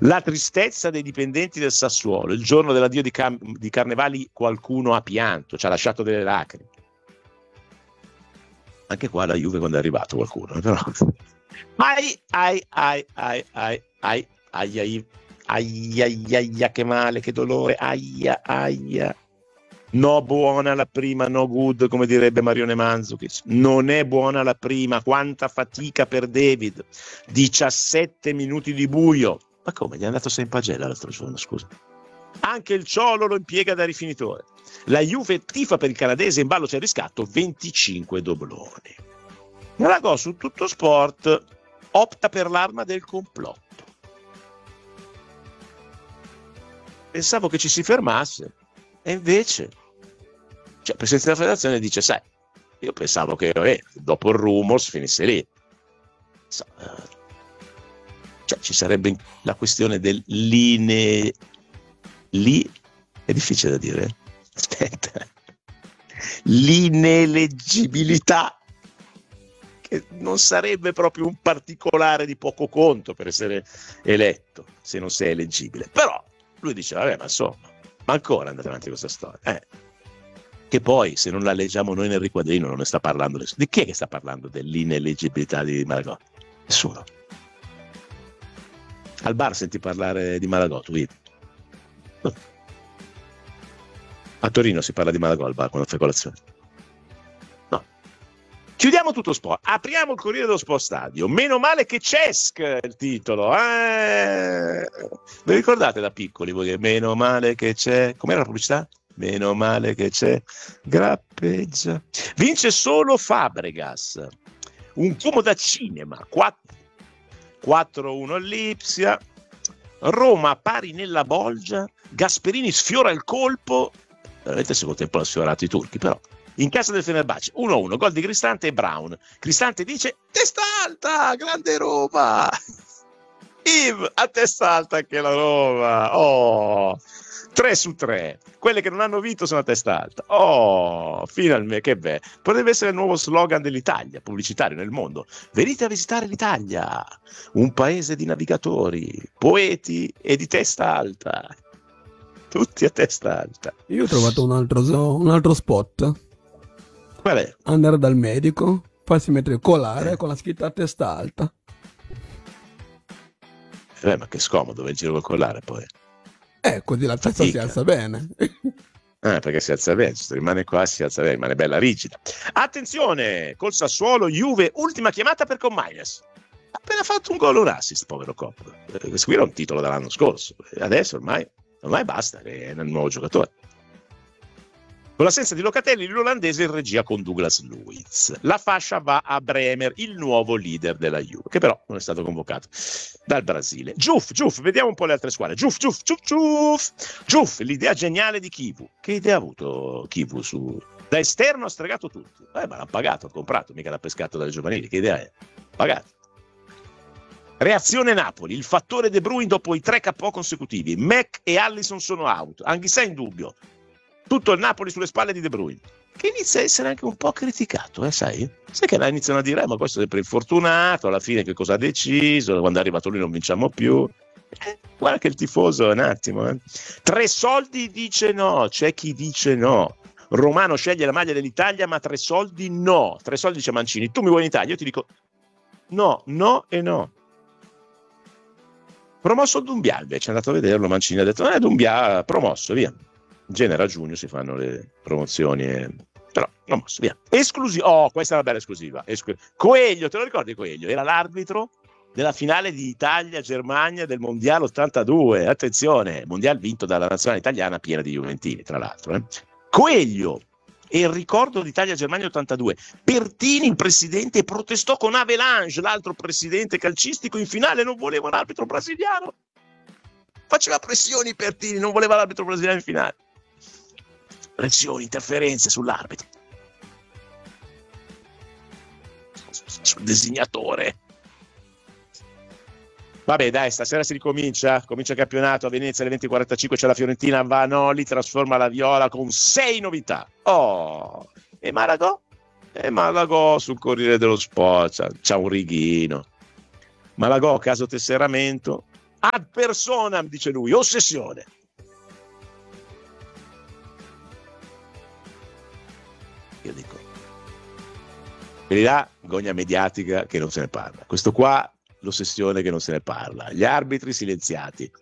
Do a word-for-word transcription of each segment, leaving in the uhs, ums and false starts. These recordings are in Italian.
La tristezza dei dipendenti del Sassuolo, il giorno dell'addio di, Cam- di Carnevali qualcuno ha pianto, ci ha lasciato delle lacrime. Anche qua la Juve quando è arrivato qualcuno, però. Ai ai ai ai ai ai ai ai ai ai ai che male, che dolore, aia aia. No buona la prima, no good, come direbbe Marione Mandzukic. Non è buona la prima, quanta fatica per David. diciassette minuti di buio. Ma come, gli è andato sei in pagella l'altro giorno, scusa. Anche il Ciolo lo impiega da rifinitore. La Juve tifa per il canadese, in ballo c'è il riscatto, venticinque dobloni. Malagò su Tutto Sport opta per l'arma del complotto. Pensavo che ci si fermasse e invece, cioè, il presidente della federazione dice, sai, io pensavo che eh, dopo il rumors finisse lì. So, eh, cioè, ci sarebbe la questione del line... Lì è difficile da dire. Aspetta. L'ineleggibilità, che non sarebbe proprio un particolare di poco conto per essere eletto, se non sei eleggibile. Però lui dice, vabbè, ma insomma, ma ancora andate avanti con questa storia. Eh. Che poi, se non la leggiamo noi nel riquadrino, non ne sta parlando nessuno. Di chi è che sta parlando dell'ineleggibilità di Malagò? Nessuno. Al bar senti parlare di Malagò, tu vedi? A Torino si parla di Malagò al bar quando fai colazione. No. Chiudiamo Tutto Sport, apriamo il Corriere dello Sport Stadio. Meno male che Cesc è il titolo. Eh... Vi ricordate da piccoli voi che meno male che c'è? Com'era la pubblicità? Meno male che c'è Grappeggia. Vince solo Fabregas. Un Como da cinema. quattro uno all'Ipsia. Roma pari nella Bolgia. Gasperini sfiora il colpo. Veramente il secondo tempo l'ha sfiorato i turchi, però. In casa del Fenerbahce uno a uno, gol di Cristante e Brown. Cristante dice testa alta, grande Roma. Yves, a testa alta anche la Roma. Oh, tre su tre. Quelle che non hanno vinto sono a testa alta. Oh, finalmente, che bello. Potrebbe essere il nuovo slogan dell'Italia, pubblicitario nel mondo. Venite a visitare l'Italia, un paese di navigatori, poeti e di testa alta. Tutti a testa alta. Io ho trovato un altro, un altro spot. Qual è? Andare dal medico, farsi mettere colare eh. con la scritta a testa alta. Eh, ma che scomodo, vai in giro col collare poi. Eh, così la testa si alza bene. Eh, perché si alza bene, se rimane qua si alza bene, rimane bella rigida. Attenzione, col Sassuolo, Juve, ultima chiamata per Commines. Ha appena fatto un gol, un assist, povero Cop. Eh, questo qui era un titolo dall'anno scorso. Adesso ormai, ormai basta, è un nuovo giocatore. Con l'assenza di Locatelli, l'olandese in regia con Douglas Luiz. La fascia va a Bremer, il nuovo leader della Juve, che però non è stato convocato dal Brasile. Giuff, Giuff, vediamo un po' le altre squadre. Giuff, Giuff, Giuff, Giuff. Giuff, l'idea geniale di Kivu. Che idea ha avuto Kivu su... Da esterno ha stregato tutti. Eh, ma l'ha pagato, ha comprato, mica l'ha pescato dalle giovanili. Che idea è? Pagato. Reazione Napoli, il fattore De Bruyne dopo i tre K O consecutivi. Mac e Allison sono out, Anghissà in dubbio. Tutto il Napoli sulle spalle di De Bruyne, che inizia a essere anche un po' criticato, eh, sai? Sai che là iniziano a dire, eh, ma questo è sempre infortunato, alla fine che cosa ha deciso, quando è arrivato lui non vinciamo più. Eh, guarda che il tifoso, un attimo. Eh. Tre soldi dice no, c'è chi dice no. Romano sceglie la maglia dell'Italia, ma tre soldi no. Tre soldi dice Mancini, tu mi vuoi in Italia? Io ti dico no, no e no. Promosso Dumbia, invece è andato a vederlo, Mancini ha detto, eh, Dumbia promosso, via. In genere a giugno si fanno le promozioni, e... però promosso, via. Esclusiva, oh, questa è una bella esclusiva. Esclu... Coelho, te lo ricordi Coelho? Era l'arbitro della finale di Italia-Germania del Mondiale ottantadue. Attenzione, Mondiale vinto dalla nazionale italiana piena di juventini, tra l'altro. Eh. Coelho e il ricordo d'Italia-Germania ottantadue. Pertini, il presidente, protestò con Avalanche, l'altro presidente calcistico, in finale non voleva l'arbitro brasiliano. Faceva pressioni Pertini, non voleva l'arbitro brasiliano in finale. Pressioni, interferenze sull'arbitro, sul designatore. Vabbè, dai, stasera si ricomincia, comincia il campionato a Venezia alle venti e quarantacinque, c'è la Fiorentina, Vanoli trasforma la Viola con sei novità. Oh, e Malagò? E Malagò sul Corriere dello Sport, c'ha, c'ha un righino. Malagò, caso tesseramento, ad personam, dice lui, ossessione. Io dico, quelli là, gogna mediatica che non se ne parla. Questo qua, l'ossessione che non se ne parla. Gli arbitri silenziati.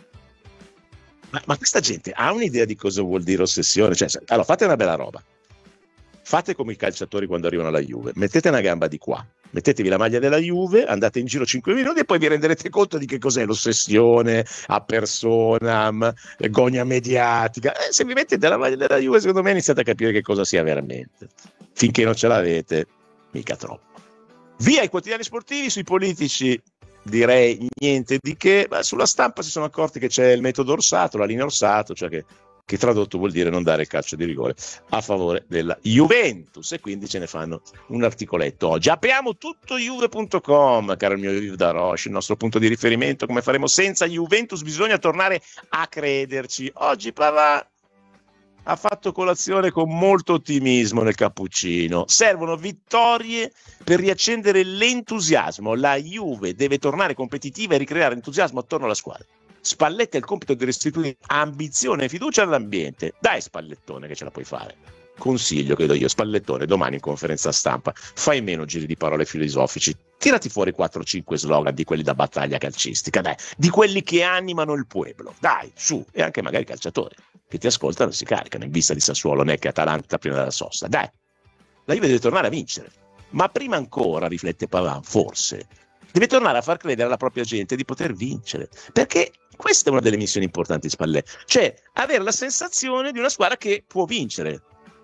Ma, ma questa gente ha un'idea di cosa vuol dire ossessione? Cioè, allora, fate una bella roba. Fate come i calciatori quando arrivano alla Juve. Mettete una gamba di qua. Mettetevi la maglia della Juve, andate in giro cinque minuti e poi vi renderete conto di che cos'è l'ossessione, a personam, gogna mediatica. Eh, se vi mettete la maglia della Juve, secondo me iniziate a capire che cosa sia veramente. Finché non ce l'avete, mica troppo. Via i quotidiani sportivi, sui politici direi niente di che, ma sulla stampa si sono accorti che c'è il metodo Orsato, la linea Orsato, cioè che che tradotto vuol dire non dare il calcio di rigore a favore della Juventus, e quindi ce ne fanno un articoletto oggi. Apriamo tutto juve punto com, caro il mio Yves Daroche, il nostro punto di riferimento. Come faremo senza Juventus? Bisogna tornare a crederci. Oggi Pavard ha fatto colazione con molto ottimismo nel cappuccino. Servono vittorie per riaccendere l'entusiasmo. La Juve deve tornare competitiva e ricreare entusiasmo attorno alla squadra. Spalletti ha il compito di restituire ambizione e fiducia all'ambiente. Dai Spallettone che ce la puoi fare. Consiglio che do io, Spallettone, domani in conferenza stampa fai meno giri di parole filosofici, tirati fuori quattro cinque slogan di quelli da battaglia calcistica, dai, di quelli che animano il pueblo, dai, su, e anche magari calciatori che ti ascoltano e si caricano in vista di Sassuolo, Necche, Atalanta prima della sosta. Dai, la Juve deve tornare a vincere, ma prima ancora, riflette Pavard, forse deve tornare a far credere alla propria gente di poter vincere, perché questa è una delle missioni importanti di Spalletti, cioè avere la sensazione di una squadra che può vincere,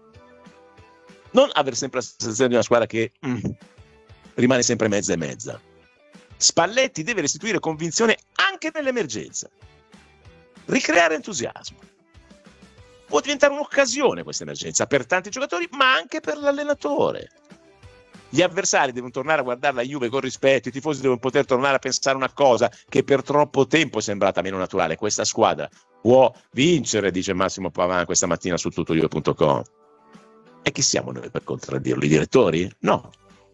non avere sempre la sensazione di una squadra che mm, rimane sempre mezza e mezza. Spalletti deve restituire convinzione anche nell'emergenza, ricreare entusiasmo. Può diventare un'occasione questa emergenza per tanti giocatori, ma anche per l'allenatore. Gli avversari devono tornare a guardare la Juve con rispetto, i tifosi devono poter tornare a pensare una cosa che per troppo tempo è sembrata meno naturale: questa squadra può vincere, dice Massimo Pavard questa mattina su tutto juve punto com. E chi siamo noi per contraddirlo? I direttori? No.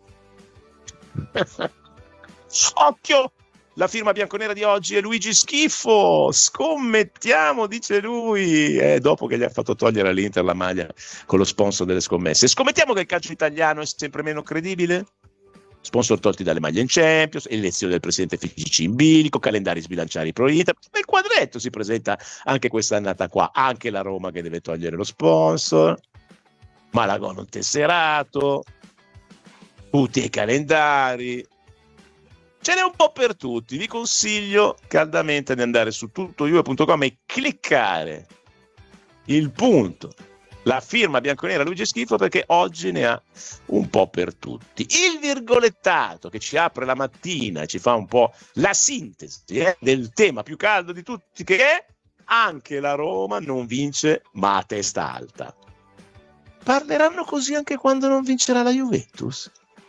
Occhio! La firma bianconera di oggi è Luigi Schifo. Scommettiamo, dice lui, eh, dopo che gli ha fatto togliere all'Inter la maglia con lo sponsor delle scommesse. Scommettiamo che il calcio italiano è sempre meno credibile? Sponsor tolti dalle maglie in Champions, elezione del presidente F I G C in bilico, calendari sbilanciari pro Inter. Nel quadretto si presenta anche questa annata qua, anche la Roma che deve togliere lo sponsor, Malagò non tesserato, tutti i calendari. Ce n'è un po' per tutti. Vi consiglio caldamente di andare su tutto juve punto com e cliccare il punto, la firma bianconera Luigi Schifo, perché oggi ne ha un po' per tutti. Il virgolettato che ci apre la mattina e ci fa un po' la sintesi eh, del tema più caldo di tutti, che è: anche la Roma non vince ma a testa alta. Parleranno così anche quando non vincerà la Juventus?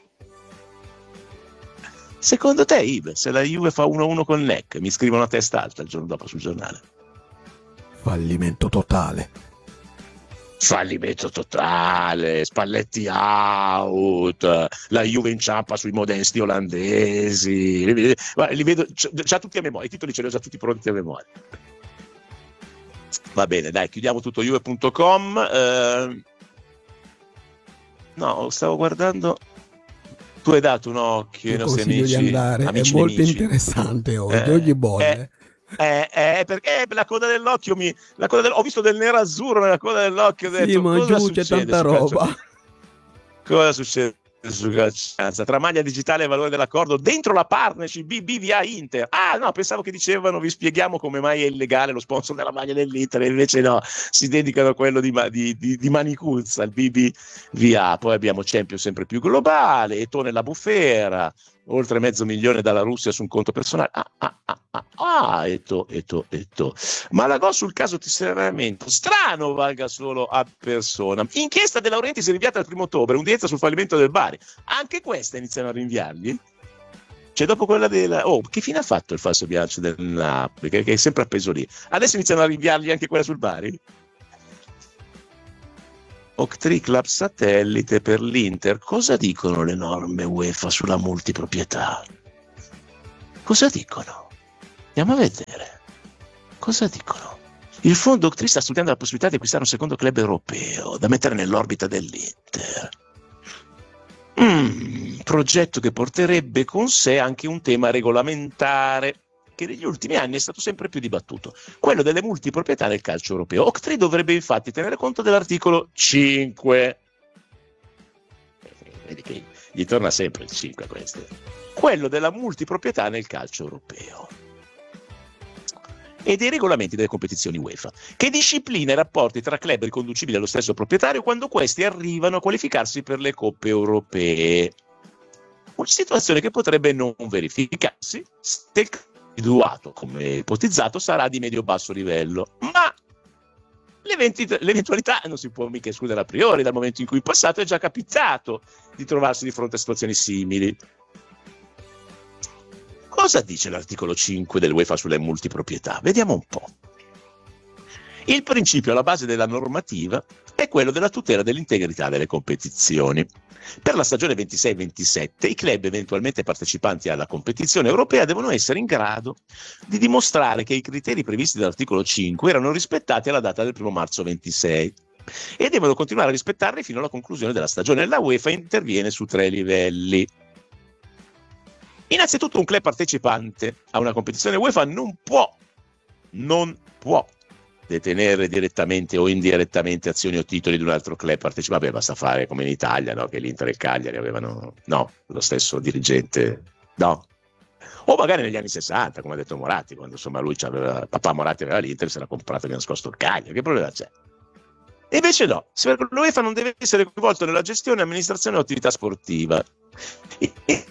Secondo te, Ibe, se la Juve fa uno a uno con Necche, mi scrivono a testa alta il giorno dopo sul giornale? Fallimento totale. Fallimento totale, Spalletti out, la Juve inciampa sui modesti olandesi. Li, li vedo già tutti a memoria, i titoli ce li ho già tutti pronti a memoria. Va bene, dai, chiudiamo tutto juve punto com. Eh, no, stavo guardando... Tu hai dato un occhio ai nostri amici, di andare, amici è molto nemici. Interessante oggi, Eh, oggi bolle. Eh, eh, eh, perché la coda dell'occhio mi, la coda del, ho visto del nero azzurro nella coda dell'occhio, ho detto, Sì, ma cosa giù c'è succede tanta su roba. calcio? Cosa succede su calcianza? Tra maglia digitale e valore dell'accordo dentro la partnership B B V A Inter. Ah no, pensavo che dicevano vi spieghiamo come mai è illegale lo sponsor della maglia dell'Inter, e invece no, si dedicano a quello di, di, di, di Manicuzza, il B B V A. Poi abbiamo Champions sempre più globale, Eto'o nella bufera, oltre mezzo milione dalla Russia su un conto personale. Ah, ah, ah, ah, ah Eto'o, Eto'o, Eto'o. Malagò sul caso tesseramento, strano valga solo a persona. Inchiesta De Laurentiis rinviata al primo ottobre, udienza sul fallimento del Bari. Anche questa iniziano a rinviargli? Cioè dopo quella della... Oh, che fine ha fatto il falso bilancio del Napoli, che, che è sempre appeso lì? Adesso iniziano a rinviargli anche quella sul Bari? Octree Club satellite per l'Inter. Cosa dicono le norme UEFA sulla multiproprietà? Cosa dicono? Andiamo a vedere cosa dicono. Il Fondo Octree sta studiando la possibilità di acquistare un secondo club europeo da mettere nell'orbita dell'Inter. Mm, progetto che porterebbe con sé anche un tema regolamentare che negli ultimi anni è stato sempre più dibattuto, quello delle multiproprietà nel calcio europeo. Octree dovrebbe infatti tenere conto dell'articolo cinque. Vedi che gli torna sempre il cinque a questo. Quello della multiproprietà nel calcio europeo e dei regolamenti delle competizioni UEFA, che disciplina i rapporti tra club riconducibili allo stesso proprietario quando questi arrivano a qualificarsi per le coppe europee. Una situazione che potrebbe non verificarsi se il individuato, come ipotizzato, sarà di medio-basso livello, ma l'eventualità non si può mica escludere a priori, dal momento in cui in passato è già capitato di trovarsi di fronte a situazioni simili. Cosa dice l'articolo cinque dell'UEFA sulle multiproprietà? Vediamo un po'. Il principio alla base della normativa è quello della tutela dell'integrità delle competizioni. Per la stagione ventisei ventisette i club eventualmente partecipanti alla competizione europea devono essere in grado di dimostrare che i criteri previsti dall'articolo cinque erano rispettati alla data del primo marzo ventisei e devono continuare a rispettarli fino alla conclusione della stagione. La UEFA interviene su tre livelli. Innanzitutto un club partecipante a una competizione UEFA non può, non può detenere direttamente o indirettamente azioni o titoli di un altro club partecipante. Basta fare come in Italia, no? Che l'Inter e il Cagliari avevano, no, lo stesso dirigente, no. O magari negli anni sessanta, come ha detto Moratti, quando insomma lui c'aveva, papà Moratti aveva l'Inter, si era comprato e mi ha nascosto il Cagliari, che problema c'è? E invece no, l'UEFA non deve essere coinvolto nella gestione, amministrazione o attività sportiva. E, e,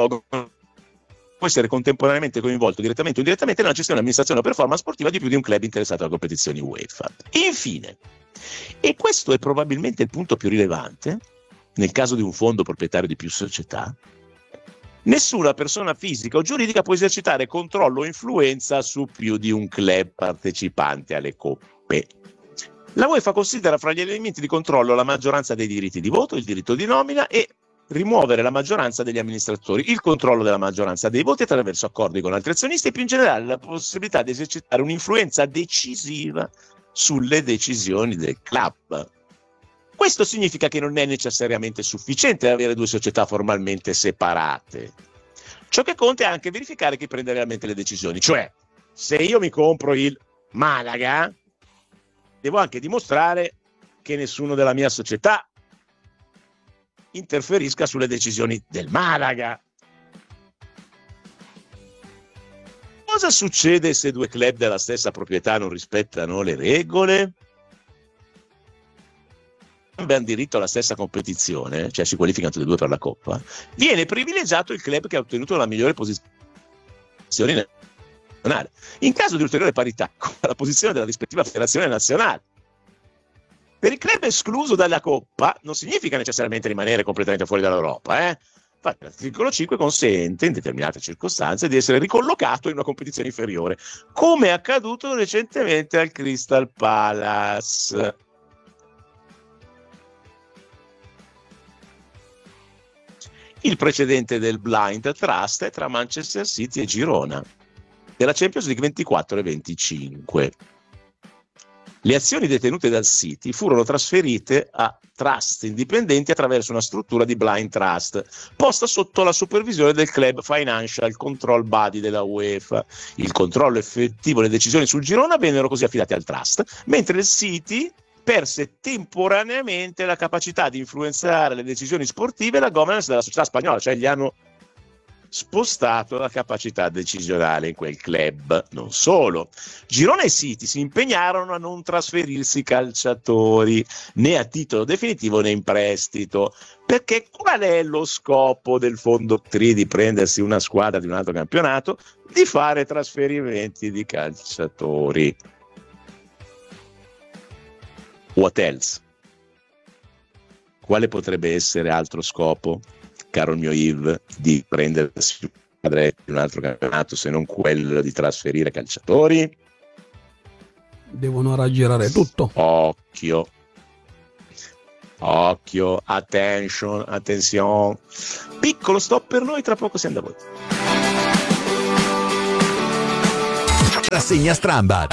può essere contemporaneamente coinvolto direttamente o indirettamente nella gestione, amministrazione o performance sportiva di più di un club interessato alle competizioni UEFA. Infine, e questo è probabilmente il punto più rilevante, nel caso di un fondo proprietario di più società, nessuna persona fisica o giuridica può esercitare controllo o influenza su più di un club partecipante alle coppe. La UEFA considera fra gli elementi di controllo la maggioranza dei diritti di voto, il diritto di nomina e rimuovere la maggioranza degli amministratori, il controllo della maggioranza dei voti attraverso accordi con altri azionisti e più in generale la possibilità di esercitare un'influenza decisiva sulle decisioni del club. Questo significa che non è necessariamente sufficiente avere due società formalmente separate. Ciò che conta è anche verificare chi prende realmente le decisioni, cioè se io mi compro il Malaga, devo anche dimostrare che nessuno della mia società interferisca sulle decisioni del Malaga. Cosa succede se due club della stessa proprietà non rispettano le regole? Hanno diritto alla stessa competizione, cioè si qualificano tutti e due per la Coppa, viene privilegiato il club che ha ottenuto la migliore posizione nazionale. In caso di ulteriore parità con la posizione della rispettiva federazione nazionale. Per il club escluso dalla Coppa non significa necessariamente rimanere completamente fuori dall'Europa. Eh? Infatti l'articolo cinque consente, in determinate circostanze, di essere ricollocato in una competizione inferiore, come è accaduto recentemente al Crystal Palace. Il precedente del Blind Trust è tra Manchester City e Girona, della Champions League ventiquattro e venticinque. Le azioni detenute dal City furono trasferite a trust indipendenti attraverso una struttura di blind trust posta sotto la supervisione del Club Financial Control Body della UEFA. Il controllo effettivo e le decisioni sul girone vennero così affidate al trust, mentre il City perse temporaneamente la capacità di influenzare le decisioni sportive e la governance della società spagnola, cioè gli hanno spostato la capacità decisionale in quel club. Non solo, Girona e City si impegnarono a non trasferirsi calciatori né a titolo definitivo né in prestito, perché qual è lo scopo del fondo Octree di prendersi una squadra di un altro campionato? Di fare trasferimenti di calciatori. What else? Quale potrebbe essere altro scopo, caro il mio Yves, di prendersi di un altro campionato se non quello di trasferire calciatori? Devono raggirare tutto. Occhio, occhio, attention, attenzione. Piccolo stop per noi, tra poco siamo da voi. Rassegna Strambad.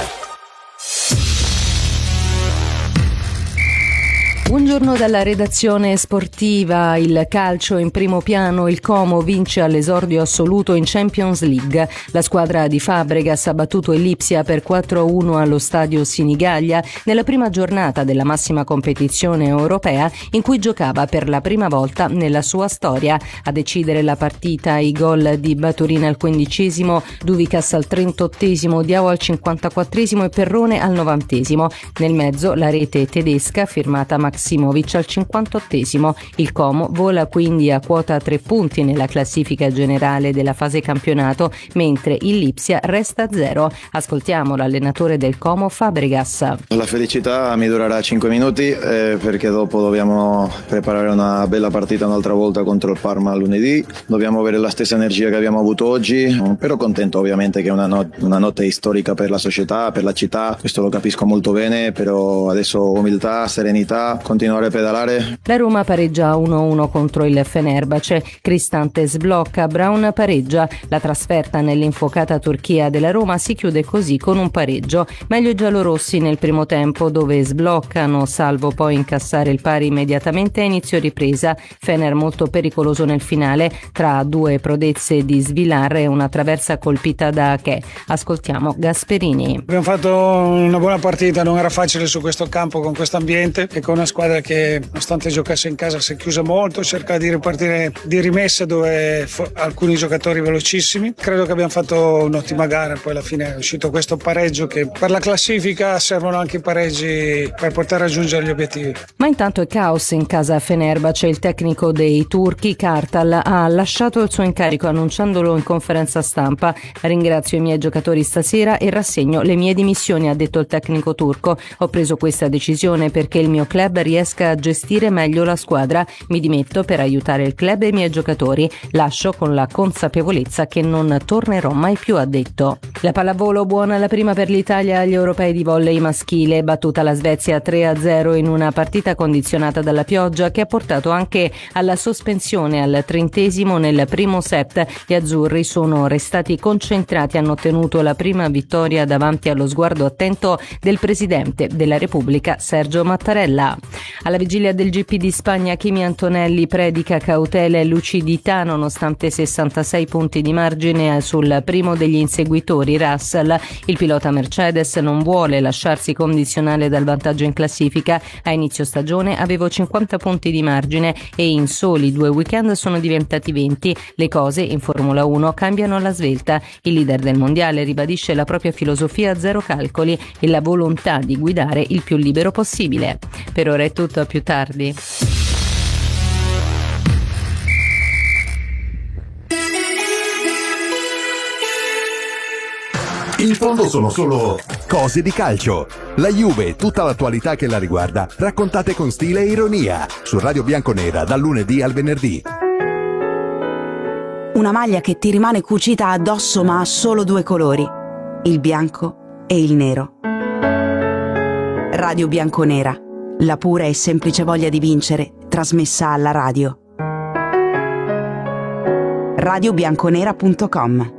Buongiorno dalla redazione sportiva. Il calcio in primo piano, il Como vince all'esordio assoluto in Champions League. La squadra di Fabregas ha battuto il Lipsia per quattro a uno allo stadio Sinigaglia nella prima giornata della massima competizione europea in cui giocava per la prima volta nella sua storia. A decidere la partita i gol di Baturina al quindicesimo, Duvicas al trentottesimo, Diao al cinquantaquattresimo e Perrone al novantesimo. Nel mezzo la rete tedesca firmata Max Maximovic al cinquantottesimo. Il Como vola quindi a quota tre punti nella classifica generale della fase campionato, mentre il Lipsia resta a zero. Ascoltiamo l'allenatore del Como, Fabregas. La felicità mi durerà cinque minuti eh, perché dopo dobbiamo preparare una bella partita un'altra volta contro il Parma lunedì. Dobbiamo avere la stessa energia che abbiamo avuto oggi, però contento ovviamente che è una, not- una notte storica per la società, per la città. Questo lo capisco molto bene, però adesso umiltà, serenità, continuare a pedalare. La Roma pareggia uno a uno contro il Fenerbahce, Cristante sblocca, Brown pareggia. La trasferta nell'infuocata Turchia della Roma si chiude così con un pareggio. Meglio i giallorossi nel primo tempo, dove sbloccano salvo poi incassare il pari immediatamente a inizio ripresa. Fener molto pericoloso nel finale tra due prodezze di Svilar e una traversa colpita da Ache. Ascoltiamo Gasperini. Abbiamo fatto una buona partita, non era facile su questo campo con questo ambiente e con una squadra che nonostante giocasse in casa si è chiusa molto, cerca di ripartire di rimessa dove f- alcuni giocatori velocissimi. Credo che abbiamo fatto un'ottima gara, poi alla fine è uscito questo pareggio che per la classifica servono anche i pareggi per poter raggiungere gli obiettivi. Ma intanto è caos in casa Fenerbahce. Il tecnico dei turchi Kartal ha lasciato il suo incarico annunciandolo in conferenza stampa. Ringrazio i miei giocatori stasera e rassegno le mie dimissioni, ha detto il tecnico turco. Ho preso questa decisione perché il mio club riesca a gestire meglio la squadra. Mi dimetto per aiutare il club e i miei giocatori. Lascio con la consapevolezza che non tornerò mai più, ha detto. La pallavolo buona la prima per l'Italia agli europei di volley maschile. Battuta la Svezia tre a zero in una partita condizionata dalla pioggia che ha portato anche alla sospensione al trentesimo nel primo set. Gli azzurri sono restati concentrati, hanno ottenuto la prima vittoria davanti allo sguardo attento del presidente della Repubblica Sergio Mattarella. Alla vigilia del G P di Spagna, Kimi Antonelli predica cautela e lucidità nonostante sessantasei punti di margine sul primo degli inseguitori, Russell. Il pilota Mercedes non vuole lasciarsi condizionare dal vantaggio in classifica. A inizio stagione avevo cinquanta punti di margine e in soli due weekend sono diventati venti. Le cose in Formula uno cambiano alla svelta. Il leader del mondiale ribadisce la propria filosofia a zero calcoli e la volontà di guidare il più libero possibile. Per ora è tutto, a più tardi. In fondo sono solo cose di calcio. La Juve e tutta l'attualità che la riguarda, raccontate con stile e ironia, su Radio Bianconera dal lunedì al venerdì. Una maglia che ti rimane cucita addosso ma ha solo due colori, il bianco e il nero. Radio Bianconera, la pura e semplice voglia di vincere, trasmessa alla radio. radio bianconera punto com.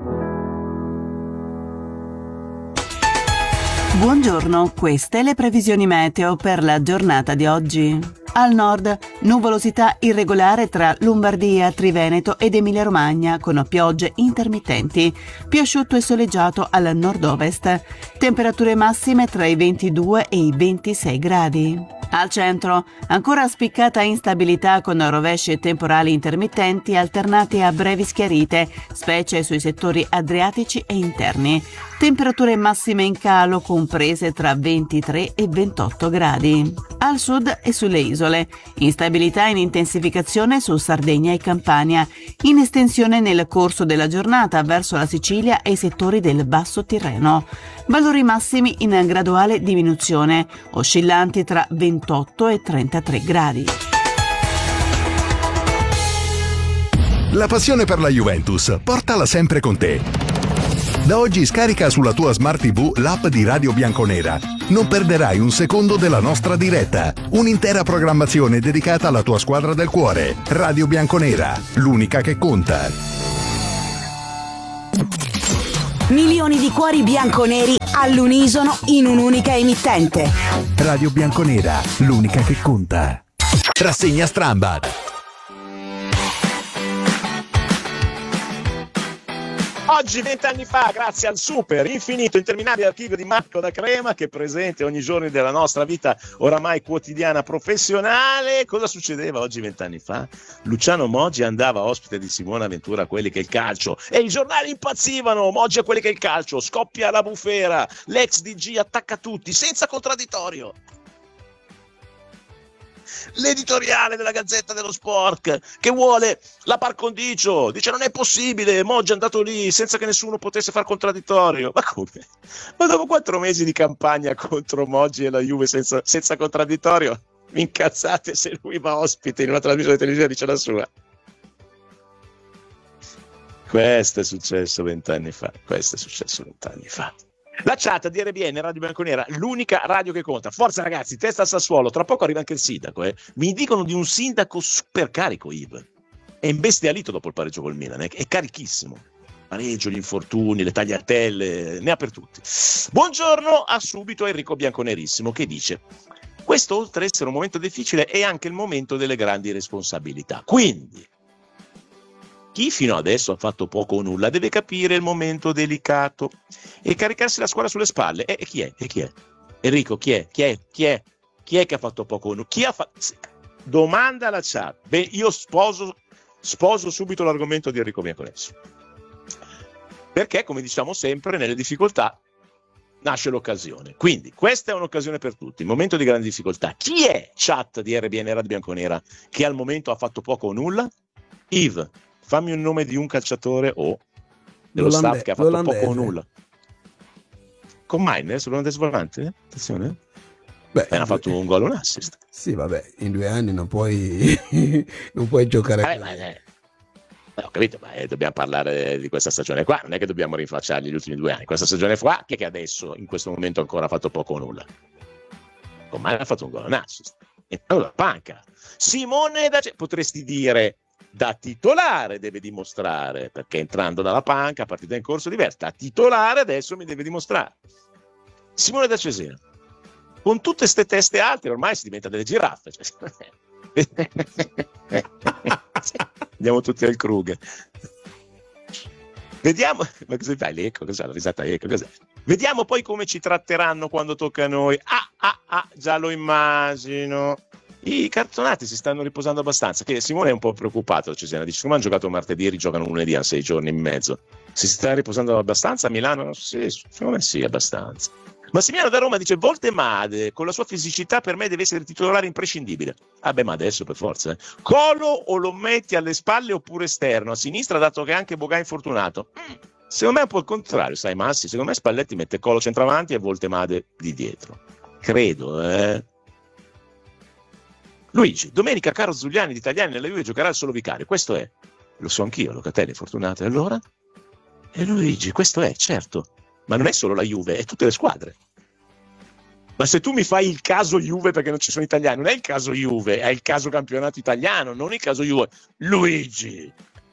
Buongiorno, queste le previsioni meteo per la giornata di oggi. Al nord, nuvolosità irregolare tra Lombardia, Triveneto ed Emilia-Romagna, con piogge intermittenti. Più asciutto e soleggiato al nord-ovest. Temperature massime tra i ventidue e i ventisei gradi. Al centro, ancora spiccata instabilità con rovesci e temporali intermittenti alternati a brevi schiarite, specie sui settori adriatici e interni. Temperature massime in calo comprese tra ventitré e ventotto gradi. Al sud e sulle isole, instabilità in intensificazione su Sardegna e Campania, in estensione nel corso della giornata verso la Sicilia e i settori del Basso Tirreno. Valori massimi in graduale diminuzione, oscillanti tra ventotto e trentatré gradi. La passione per la Juventus, portala sempre con te. Da oggi scarica sulla tua Smart ti vu l'app di Radio Bianconera. Non perderai un secondo della nostra diretta. Un'intera programmazione dedicata alla tua squadra del cuore. Radio Bianconera, l'unica che conta. Milioni di cuori bianconeri all'unisono in un'unica emittente. Radio Bianconera, l'unica che conta. Rassegna Strambad. Oggi, vent'anni fa, grazie al super, infinito, interminabile archivio di Marco da Crema, che è presente ogni giorno della nostra vita oramai quotidiana professionale, cosa succedeva oggi, vent'anni fa? Luciano Moggi andava ospite di Simona Ventura a Quelli che è il calcio e i giornali impazzivano. Moggi a Quelli che è il calcio, scoppia la bufera, l'ex D G attacca tutti senza contraddittorio. L'editoriale della Gazzetta dello Sport che vuole la par condicio, dice non è possibile, Moggi è andato lì senza che nessuno potesse far contraddittorio. Ma come? Ma dopo quattro mesi di campagna contro Moggi e la Juve senza, senza contraddittorio, vi incazzate se lui va ospite in una trasmissione televisiva e dice la sua? Questo è successo vent'anni fa, questo è successo vent'anni fa. La chat di R B N, Radio Bianconera, l'unica radio che conta. Forza ragazzi, testa al Sassuolo, tra poco arriva anche il sindaco. Eh. Mi dicono di un sindaco super carico, Yves. È imbestialito dopo il pareggio col Milan, eh. È carichissimo. Pareggio, gli infortuni, le tagliatelle, ne ha per tutti. Buongiorno a subito Enrico Bianconerissimo che dice: questo oltre ad essere un momento difficile è anche il momento delle grandi responsabilità. Quindi chi fino adesso ha fatto poco o nulla deve capire il momento delicato e caricarsi la squadra sulle spalle. E, e chi è? E chi è? Enrico, chi è? Chi è? Chi è? Chi è che ha fatto poco o nulla? Chi ha fatto? Domanda alla chat. Beh, io sposo, sposo subito l'argomento di Enrico Bianconissimo. Perché, come diciamo sempre, nelle difficoltà nasce l'occasione. Quindi, questa è un'occasione per tutti. Il momento di grandi difficoltà. Chi è, chat di R B N Radio Bianconera, che al momento ha fatto poco o nulla? Yves. Fammi un nome di un calciatore o dello L'olande- staff che ha fatto l'olandese. poco o nulla. Con Maines, l'olandese volante? Attenzione. Beh, ha fatto un gol e un assist. Sì, vabbè, in due anni non puoi, non puoi giocare. Eh, ma, eh, ho capito, ma eh, dobbiamo parlare di questa stagione qua. Non è che dobbiamo rinfacciargli gli ultimi due anni. Questa stagione qua, che, che adesso, in questo momento, ancora ha fatto poco o nulla. Con Maines ha fatto un gol e un assist. E allora, panca. Simone da... potresti dire... da titolare deve dimostrare, perché entrando dalla panca, partita in corso diversa, da titolare adesso mi deve dimostrare. Simone da Cesena, con tutte ste teste alte ormai si diventa delle giraffe. Cioè. Andiamo tutti al Krug. Vediamo, ma cosa fai l'eco? Cos'è la risata eco? Cos'è? Vediamo poi come ci tratteranno quando tocca a noi. Ah, ah, ah, già lo immagino. I cartonati si stanno riposando abbastanza, che Simone è un po' preoccupato, Cesena dice come hanno giocato martedì, rigiocano lunedì, hanno sei giorni e mezzo, si sta riposando abbastanza a Milano? Sì, secondo me sì, abbastanza. Massimiliano da Roma dice Voltemade con la sua fisicità per me deve essere titolare imprescindibile. Ah beh, ma adesso per forza, eh. Colo o lo metti alle spalle oppure esterno a sinistra, dato che anche Boga è infortunato? Mm. Secondo me è un po' il contrario, sai Massi, secondo me Spalletti mette Colo centravanti e Voltemade di dietro, credo, eh. Luigi, domenica Caro Zuliani di Italiani nella Juve giocherà il solo vicario, questo è, lo so anch'io, Locatelli fortunato, e allora? E Luigi, questo è, certo, ma non è solo la Juve, è tutte le squadre. Ma se tu mi fai il caso Juve perché non ci sono italiani, non è il caso Juve, è il caso campionato italiano, non il caso Juve. Luigi!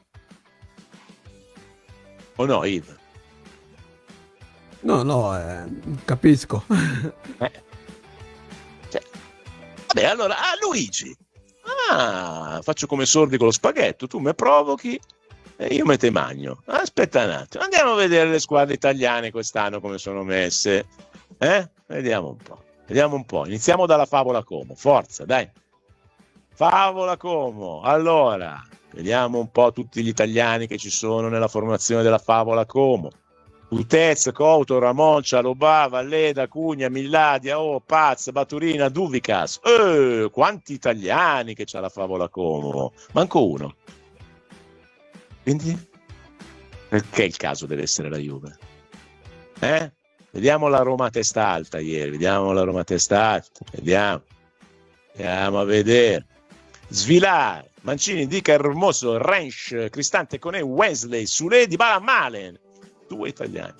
O no, Yves? No, no, eh, capisco. Eh. Cioè, vabbè, allora, ah, Luigi, ah, faccio come sordi con lo spaghetto, tu mi provochi e io me te magno. Aspetta un attimo, andiamo a vedere le squadre italiane quest'anno come sono messe, eh? Vediamo un po', vediamo un po', iniziamo dalla Favola Como, forza, dai. Favola Como, allora, vediamo un po' tutti gli italiani che ci sono nella formazione della Favola Como. Utez, Couto, Ramon, Cialobà, Valleda, Cugna, Milladia, oh, Paz, Baturina, Duvicas. Eh, quanti italiani che c'ha la Favola Como. Manco uno. Quindi, perché il caso deve essere la Juve? Eh? Vediamo la Roma a testa alta ieri, vediamo la Roma a testa alta, vediamo. Andiamo a vedere. Svilar, Mancini, Dica, Hermoso, Rensch, Cristante, Conè, Wesley, Sule, Dybala, Malen. Due italiani,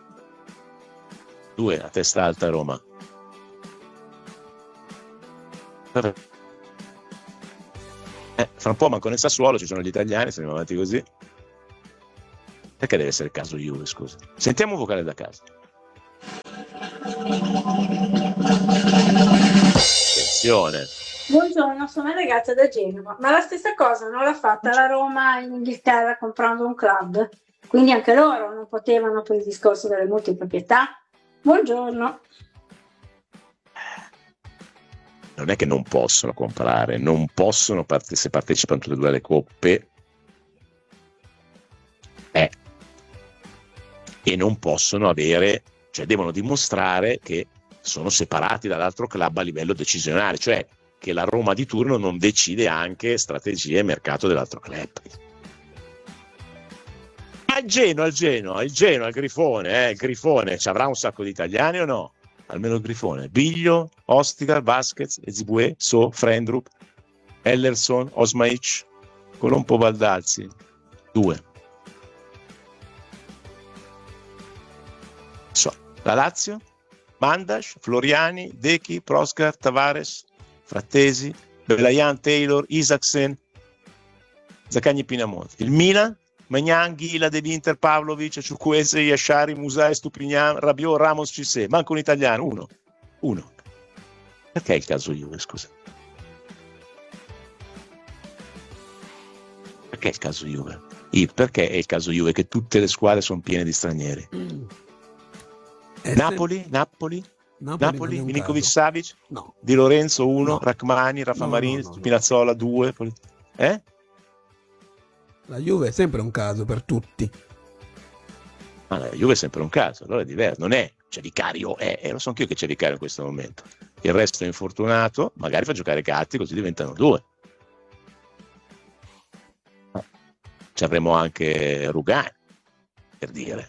due a testa alta a Roma. Eh, fra un po' manco nel Sassuolo ci sono gli italiani, se andiamo avanti così. Perché deve essere il caso Juve, scusa? Sentiamo un vocale da casa. Attenzione. Buongiorno, sono una ragazza da Genova, ma la stessa cosa non l'ha fatta la Roma in Inghilterra comprando un club, quindi anche loro non potevano per il discorso delle multiproprietà. Buongiorno. Non è che non possono comprare, non possono parte- se partecipano tutte e due alle coppe, eh, e non possono avere, cioè devono dimostrare che sono separati dall'altro club a livello decisionale, cioè che la Roma di turno non decide anche strategie e mercato dell'altro club. Ma il Genoa, il Genoa, il Genoa, il Grifone, eh, il Grifone, ci avrà un sacco di italiani o no? Almeno il Grifone. Biglio, Ostigar, Vasquez, Ezibue, So, Frendrup, Ellerson, Osmaic, Colombo, Baldazzi. Due. So, la Lazio, Mandas, Floriani, Dechi, Proscar, Tavares, Frattesi, Belayan, Taylor, Isaacsen, Zaccagni, Pinamonti. Il Milan, Magnan, Ghila, De Vinter, Pavlovic, Ciukwese, Yashari, Musai, Stupignan, Rabiot, Ramos, Cissé. Manco un italiano, uno. Uno. Perché è il caso Juve, scusa? Perché è il caso Juve? I, perché è il caso Juve che tutte le squadre sono piene di stranieri? Mm. Napoli, Napoli, Napoli, Napoli Milinkovic, Savic, no. Di Lorenzo uno, no. Rachmani, Rafa no, Marini, no, no, Spinazzola due. Eh? La Juve è sempre un caso per tutti. Ma la Juve è sempre un caso, allora è diverso, non è, c'è Vicario, è, e lo so anch'io che c'è Vicario in questo momento. Il resto è infortunato, magari fa giocare Gatti così diventano due. Ci avremo anche Rugani, per dire.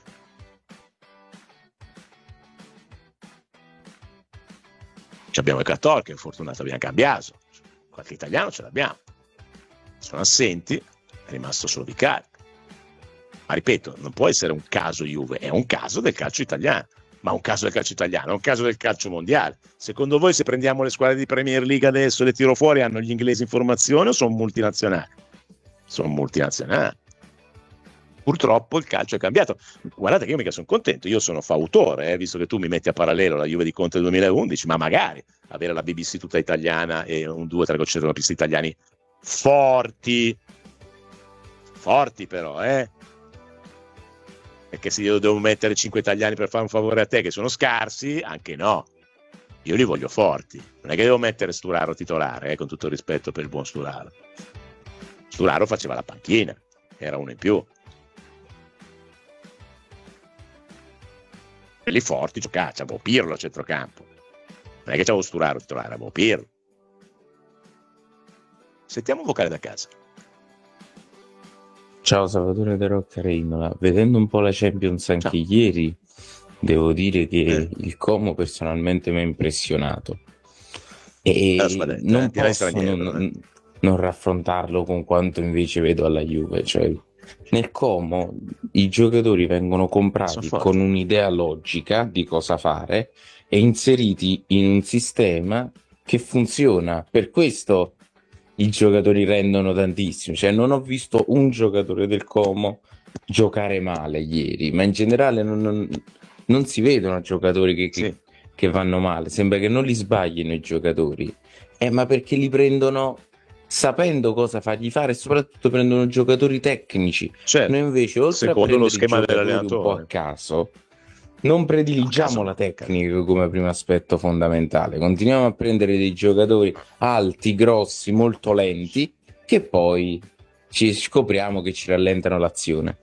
Ci abbiamo il Cattol che è infortunato, abbiamo Cambiaso, qualche italiano ce l'abbiamo. Sono assenti, è rimasto solo Vicario. Ma ripeto, non può essere un caso Juve, è un caso del calcio italiano. Ma un caso del calcio italiano, è un caso del calcio mondiale. Secondo voi, se prendiamo le squadre di Premier League adesso, le tiro fuori, hanno gli inglesi in formazione o sono multinazionali? Sono multinazionali. Purtroppo il calcio è cambiato. Guardate che io mica sono contento, io sono fautore, eh, visto che tu mi metti a parallelo la Juve di Conte del duemilaundici, ma magari avere la B B C tutta italiana e un due o tre centrocampisti italiani forti, forti però, eh? Perché se io devo mettere cinque italiani per fare un favore a te che sono scarsi, anche no. Io li voglio forti. Non è che devo mettere Sturaro titolare, eh, con tutto il rispetto per il buon Sturaro. Sturaro faceva la panchina, era uno in più. Quelli forti giocavano, c'avevo Pirlo a centrocampo. Non è che c'avevo Sturaro titolare, avevo Pirlo. Sentiamo un vocale da casa. Ciao Salvatore De Rocca Reinola, vedendo un po' la Champions anche Ciao. Ieri, devo dire che eh. il Como personalmente mi ha impressionato e eh, non eh, posso non, eh. non raffrontarlo con quanto invece vedo alla Juve, cioè nel Como i giocatori vengono comprati con un'idea logica di cosa fare e inseriti in un sistema che funziona, per questo i giocatori rendono tantissimo, cioè non ho visto un giocatore del Como giocare male ieri, ma in generale non, non, non si vedono giocatori che, sì. che, che vanno male, sembra che non li sbaglino i giocatori, eh, ma perché li prendono sapendo cosa fargli fare e soprattutto prendono giocatori tecnici, certo. Noi invece oltre a prendere lo schema dell'allenatore un po' a caso non prediligiamo la tecnica come primo aspetto fondamentale, continuiamo a prendere dei giocatori alti, grossi, molto lenti, che poi ci scopriamo che ci rallentano l'azione.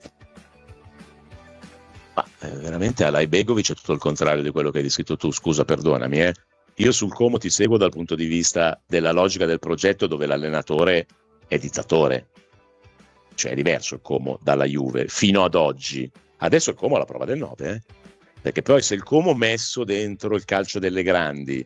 Ma eh, veramente alla Ibegovic è tutto il contrario di quello che hai descritto tu, scusa, perdonami, eh. Io sul Como ti seguo dal punto di vista della logica del progetto dove l'allenatore è dittatore, cioè è diverso il Como dalla Juve, fino ad oggi. Adesso il Como ha la prova del nove, eh. Perché poi se il Como messo dentro il calcio delle grandi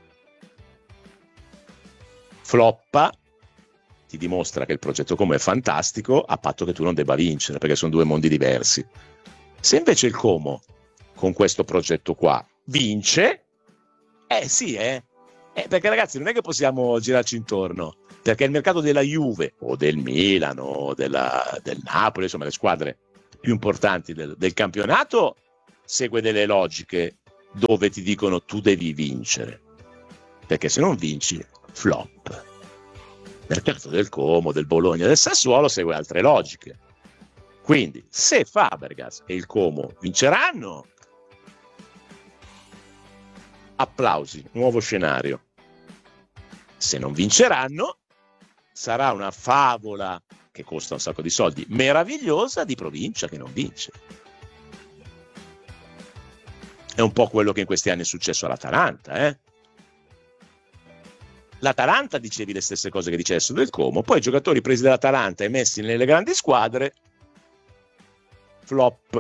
floppa, ti dimostra che il progetto Como è fantastico a patto che tu non debba vincere, perché sono due mondi diversi. Se invece il Como con questo progetto qua vince, eh sì, eh, eh perché ragazzi non è che possiamo girarci intorno, perché il mercato della Juve o del Milan o della, del Napoli, insomma le squadre più importanti del, del campionato segue delle logiche dove ti dicono tu devi vincere, perché se non vinci flop. Nel caso del Como, del Bologna, del Sassuolo segue altre logiche. Quindi se Fabregas e il Como vinceranno, applausi, nuovo scenario. Se non vinceranno, sarà una favola che costa un sacco di soldi, meravigliosa, di provincia che non vince. È un po' quello che in questi anni è successo all'Atalanta, eh? L'Atalanta dicevi le stesse cose che dicesse del Como, poi i giocatori presi dall'Atalanta e messi nelle grandi squadre, flop.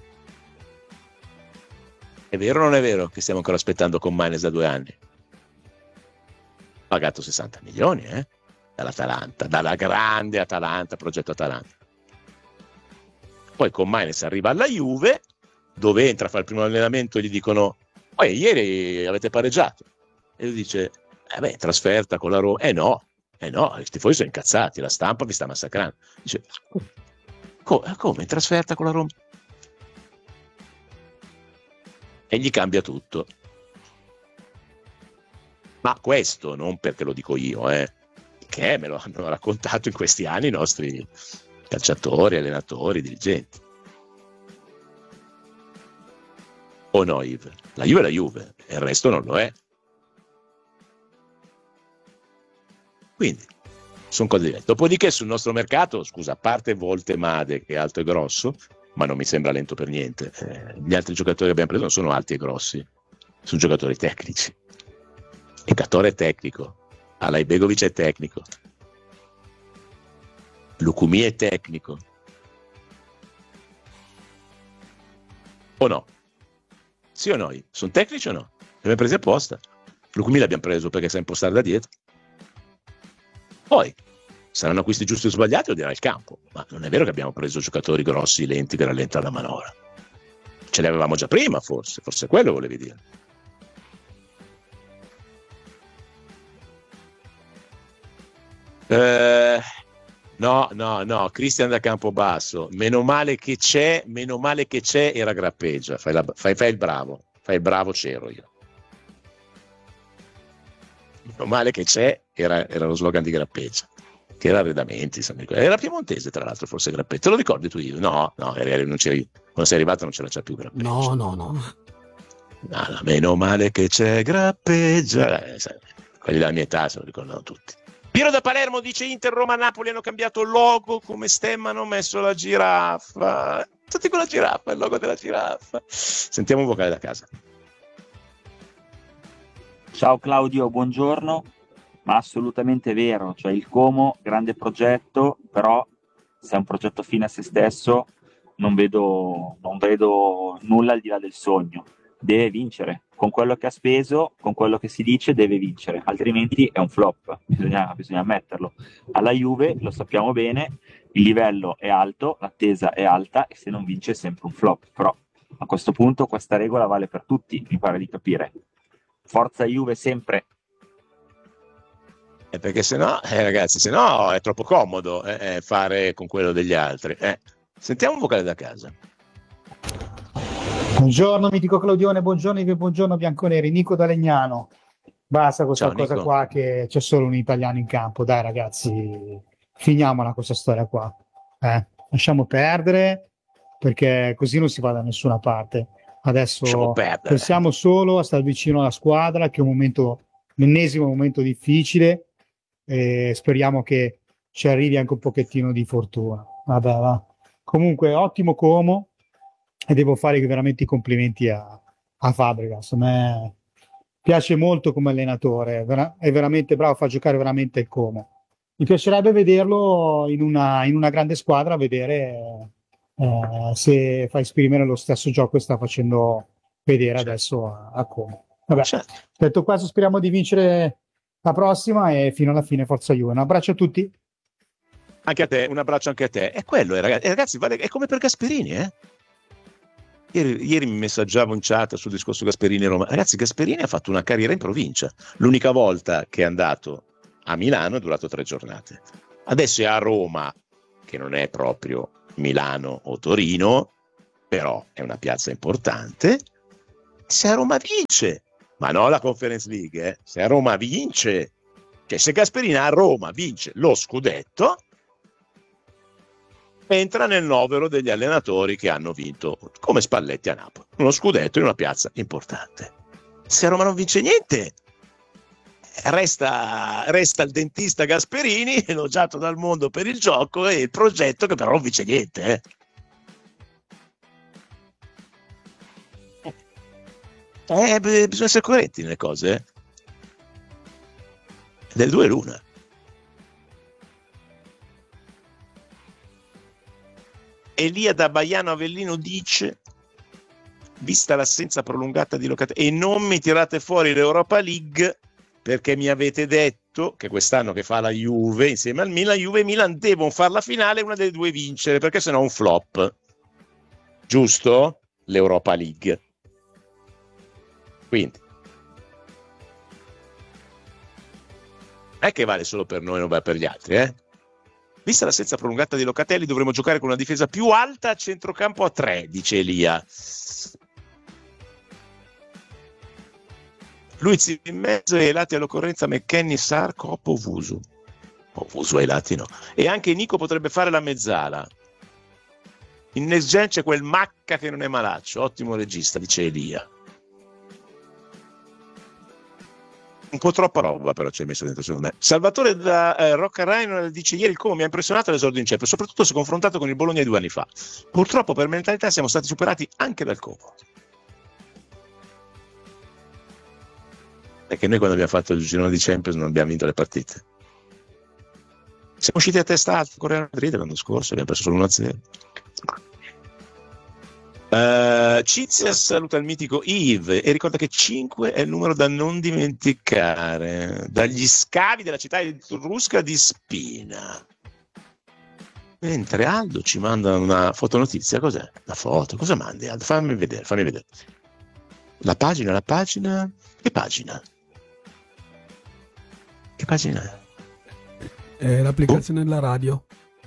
È vero o non è vero che stiamo ancora aspettando con Maines da due anni? Pagato sessanta milioni, eh? Dall'Atalanta, dalla grande Atalanta, progetto Atalanta. Poi con Maines arriva alla Juve, dove entra, fa il primo allenamento e gli dicono poi ieri avete pareggiato, e lui dice eh beh, trasferta con la Roma, eh no, eh no, i tifosi sono incazzati, la stampa vi sta massacrando. Dice come, come in trasferta con la Roma? E gli cambia tutto. Ma questo non perché lo dico io, eh, che me lo hanno raccontato in questi anni i nostri calciatori, allenatori, dirigenti. O no, Yves? La Juve è la Juve, e il resto non lo è. Quindi, sono cose diverse. Dopodiché sul nostro mercato, scusa, a parte Voltemade che è alto e grosso, ma non mi sembra lento per niente, eh, gli altri giocatori che abbiamo preso non sono alti e grossi, sono giocatori tecnici. Il Catore è tecnico, Alajbegovic è tecnico, Lukumi è tecnico. O no? Sì o no? Sono tecnici o no? Li abbiamo presi apposta. Lukumi l'abbiamo preso perché sa impostare da dietro. Poi saranno acquisti giusti o sbagliati, lo dirà il campo, ma non è vero che abbiamo preso giocatori grossi, lenti, che rallentano la manovra. Ce li avevamo già prima, forse, forse quello volevi dire. Eh, no, no, no, Cristian da Campobasso, meno male che c'è, meno male che c'è, era Grappeggia, fai, la, fai, fai il bravo, fai il bravo, c'ero io. Meno male che c'è, era, era lo slogan di Grappeggia, che era Arredamenti, era piemontese tra l'altro, forse Grappeggia, te lo ricordi tu? Io? No, no, non c'eri, quando sei arrivato non ce la c'è più Grappeggia. No, no, no. no, no meno male che c'è Grappeggia, eh, quelli della mia età se lo ricordano tutti. Piero da Palermo dice Inter, Roma, Napoli hanno cambiato il logo, come stemma hanno messo la giraffa, tutti con la giraffa, il logo della giraffa. Sentiamo un vocale da casa. Ciao Claudio, buongiorno, ma assolutamente vero, cioè il Como, grande progetto, però se è un progetto fine a se stesso non vedo, non vedo nulla al di là del sogno, deve vincere, con quello che ha speso, con quello che si dice deve vincere, altrimenti è un flop, bisogna, bisogna ammetterlo. Alla Juve, lo sappiamo bene, il livello è alto, l'attesa è alta e se non vince è sempre un flop, però a questo punto questa regola vale per tutti, mi pare di capire. Forza Juve sempre. Eh perché sennò, eh, ragazzi, sennò è troppo comodo eh, fare con quello degli altri. Eh. Sentiamo un vocale da casa. Buongiorno mitico Claudione, buongiorno Ive, buongiorno Bianconeri, Nico da Legnano. Basta questa Ciao, cosa Nico. qua che c'è solo un italiano in campo, dai ragazzi, finiamola questa storia qua. Eh, lasciamo perdere perché così non si va da nessuna parte. Adesso pensiamo solo a stare vicino alla squadra, che è un momento, l'ennesimo momento difficile, e speriamo che ci arrivi anche un pochettino di fortuna. Vabbè, va. Comunque ottimo Como, e devo fare veramente i complimenti a, a Fabregas. A me piace molto come allenatore, è, vera- è veramente bravo, fa giocare veramente il Como. Mi piacerebbe vederlo in una, in una grande squadra, vedere eh, se fa esprimere lo stesso gioco che sta facendo vedere certo. adesso a, a Como. Vabbè, certo. Detto questo, speriamo di vincere la prossima e fino alla fine forza Juve. Un abbraccio a tutti. Anche a te, un abbraccio anche a te. È quello, eh, ragazzi, eh, ragazzi vale, è come per Gasperini, eh? Ieri, ieri mi messaggiavo in chat sul discorso Gasperini-Roma. Ragazzi, Gasperini ha fatto una carriera in provincia. L'unica volta che è andato a Milano è durato tre giornate. Adesso è a Roma, che non è proprio Milano o Torino, però è una piazza importante. Se a Roma vince, ma no la Conference League, eh, se a Roma vince, cioè se Gasperini a Roma vince lo scudetto, entra nel novero degli allenatori che hanno vinto, come Spalletti a Napoli, uno scudetto in una piazza importante. Se a Roma non vince niente, resta, resta il dentista Gasperini, elogiato dal mondo per il gioco, e il progetto che però non vince niente. Eh. Eh, bisogna essere coerenti nelle cose. Eh. Del due l'una. Elia da Baiano Avellino dice: vista l'assenza prolungata di Locatelli, e non mi tirate fuori l'Europa League perché mi avete detto che quest'anno che fa la Juve insieme al Milan, Juve e Milan devono fare la finale, una delle due vincere, perché sennò è un flop. Giusto? L'Europa League. Quindi non è che vale solo per noi, non vale per gli altri, eh? Vista l'assenza prolungata di Locatelli, dovremo giocare con una difesa più alta a centrocampo a tre, dice Elia. Luiz in mezzo e ai lati all'occorrenza McKennie, Sarr, Coppo, Vusu. Oh, Vusu ai lati no. E anche Nico potrebbe fare la mezzala. In next gen c'è quel Macca che non è malaccio, ottimo regista, dice Elia. Un po' troppa roba però ci hai messo dentro, secondo me. Salvatore da eh, Rocca Rhino dice: ieri il Como mi ha impressionato l'esordio in Champions, soprattutto se confrontato con il Bologna due anni fa. Purtroppo per mentalità siamo stati superati anche dal Como. Perché noi quando abbiamo fatto il girone di Champions non abbiamo vinto le partite. Siamo usciti a testa alta con Real Madrid l'anno scorso, abbiamo perso solo uno a zero. Uh, Cizia saluta il mitico Yves e ricorda che cinque è il numero da non dimenticare. Dagli scavi della città etrusca di Spina. Mentre Aldo ci manda una fotonotizia. Cos'è? Una foto? Cosa mandi Aldo? Fammi vedere, fammi vedere. La pagina, la pagina. Che pagina? Che pagina è? È l'applicazione oh. della radio.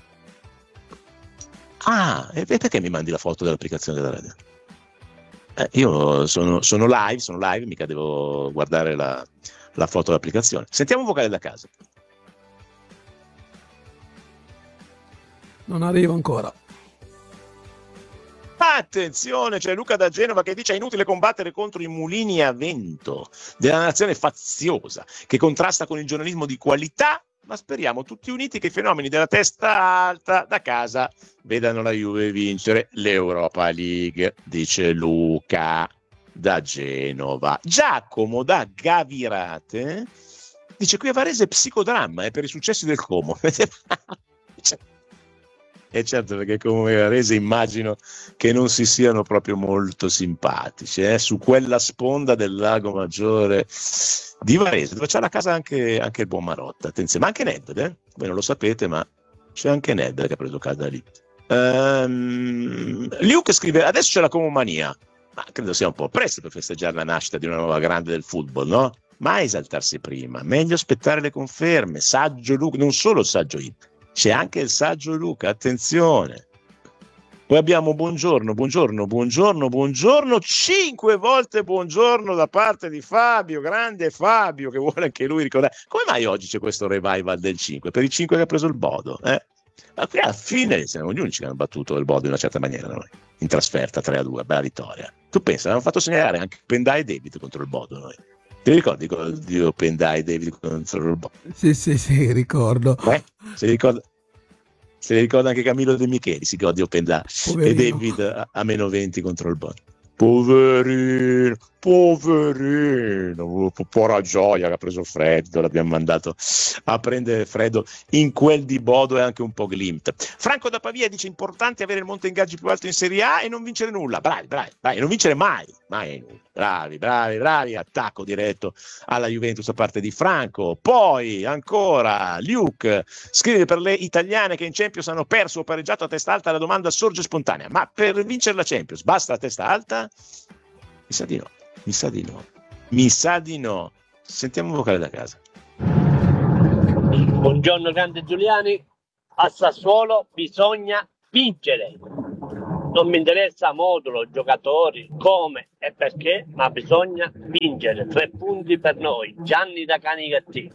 Ah, e perché mi mandi la foto dell'applicazione della radio? Eh, io sono, sono live, sono live, mica devo guardare la, la foto dell'applicazione. Sentiamo un vocale da casa. Non arrivo ancora. Attenzione, c'è Luca da Genova che dice: è inutile combattere contro i mulini a vento della nazione faziosa che contrasta con il giornalismo di qualità, ma speriamo tutti uniti che i fenomeni della testa alta da casa vedano la Juve vincere l'Europa League, dice Luca da Genova. Giacomo da Gavirate dice: qui a Varese psicodramma è per i successi del Como. E certo, perché come Varese immagino che non si siano proprio molto simpatici, eh? Su quella sponda del Lago Maggiore di Varese, dove c'è la casa anche, anche il buon Marotta, attenzione, ma anche Nedved, eh? Voi non lo sapete, ma c'è anche Nedved che ha preso casa lì. Um, Luke scrive: adesso c'è la Comomania, ma credo sia un po' presto per festeggiare la nascita di una nuova grande del football, no? Mai esaltarsi prima, meglio aspettare le conferme. Saggio Luke, non solo il saggio io, c'è anche il saggio Luca, attenzione. Poi abbiamo buongiorno, buongiorno, buongiorno, buongiorno, cinque volte buongiorno da parte di Fabio, grande Fabio, che vuole anche lui ricordare. Come mai oggi c'è questo revival del cinque? Per i cinque che ha preso il Bodo, eh? Ma qui alla fine siamo gli unici che hanno battuto il Bodo in una certa maniera noi, in trasferta tre a due, bella vittoria. Tu pensa, avevamo fatto segnare anche Pendai e David contro il Bodo noi. Ti ricordi di Pendai e David contro il Bodo? Sì, sì, sì, ricordo. Eh? Si ricorda? Se ne ricorda anche Camillo De Micheli, si gode Open Da e David a, a meno venti contro il Bodo. Poverino, poverino, un po' la gioia che ha preso freddo, l'abbiamo mandato a prendere freddo in quel di Bodo e anche un po' Glimt. Franco da Pavia dice: importante avere il monte ingaggi più alto in Serie A e non vincere nulla. Bravi, bravi, bravi, non vincere mai, mai nulla. Bravi, bravi, bravi, attacco diretto alla Juventus da parte di Franco. Poi ancora Luke scrive: per le italiane che in Champions hanno perso o pareggiato a testa alta, la domanda sorge spontanea: ma per vincere la Champions basta la testa alta? Mi sa di no, mi sa di no, mi sa di no. Sentiamo un vocale da casa. Buongiorno grande Giuliani, a Sassuolo bisogna vincere. Non mi interessa modulo, giocatori, come e perché, ma bisogna vincere. Tre punti per noi. Gianni da Canicattì.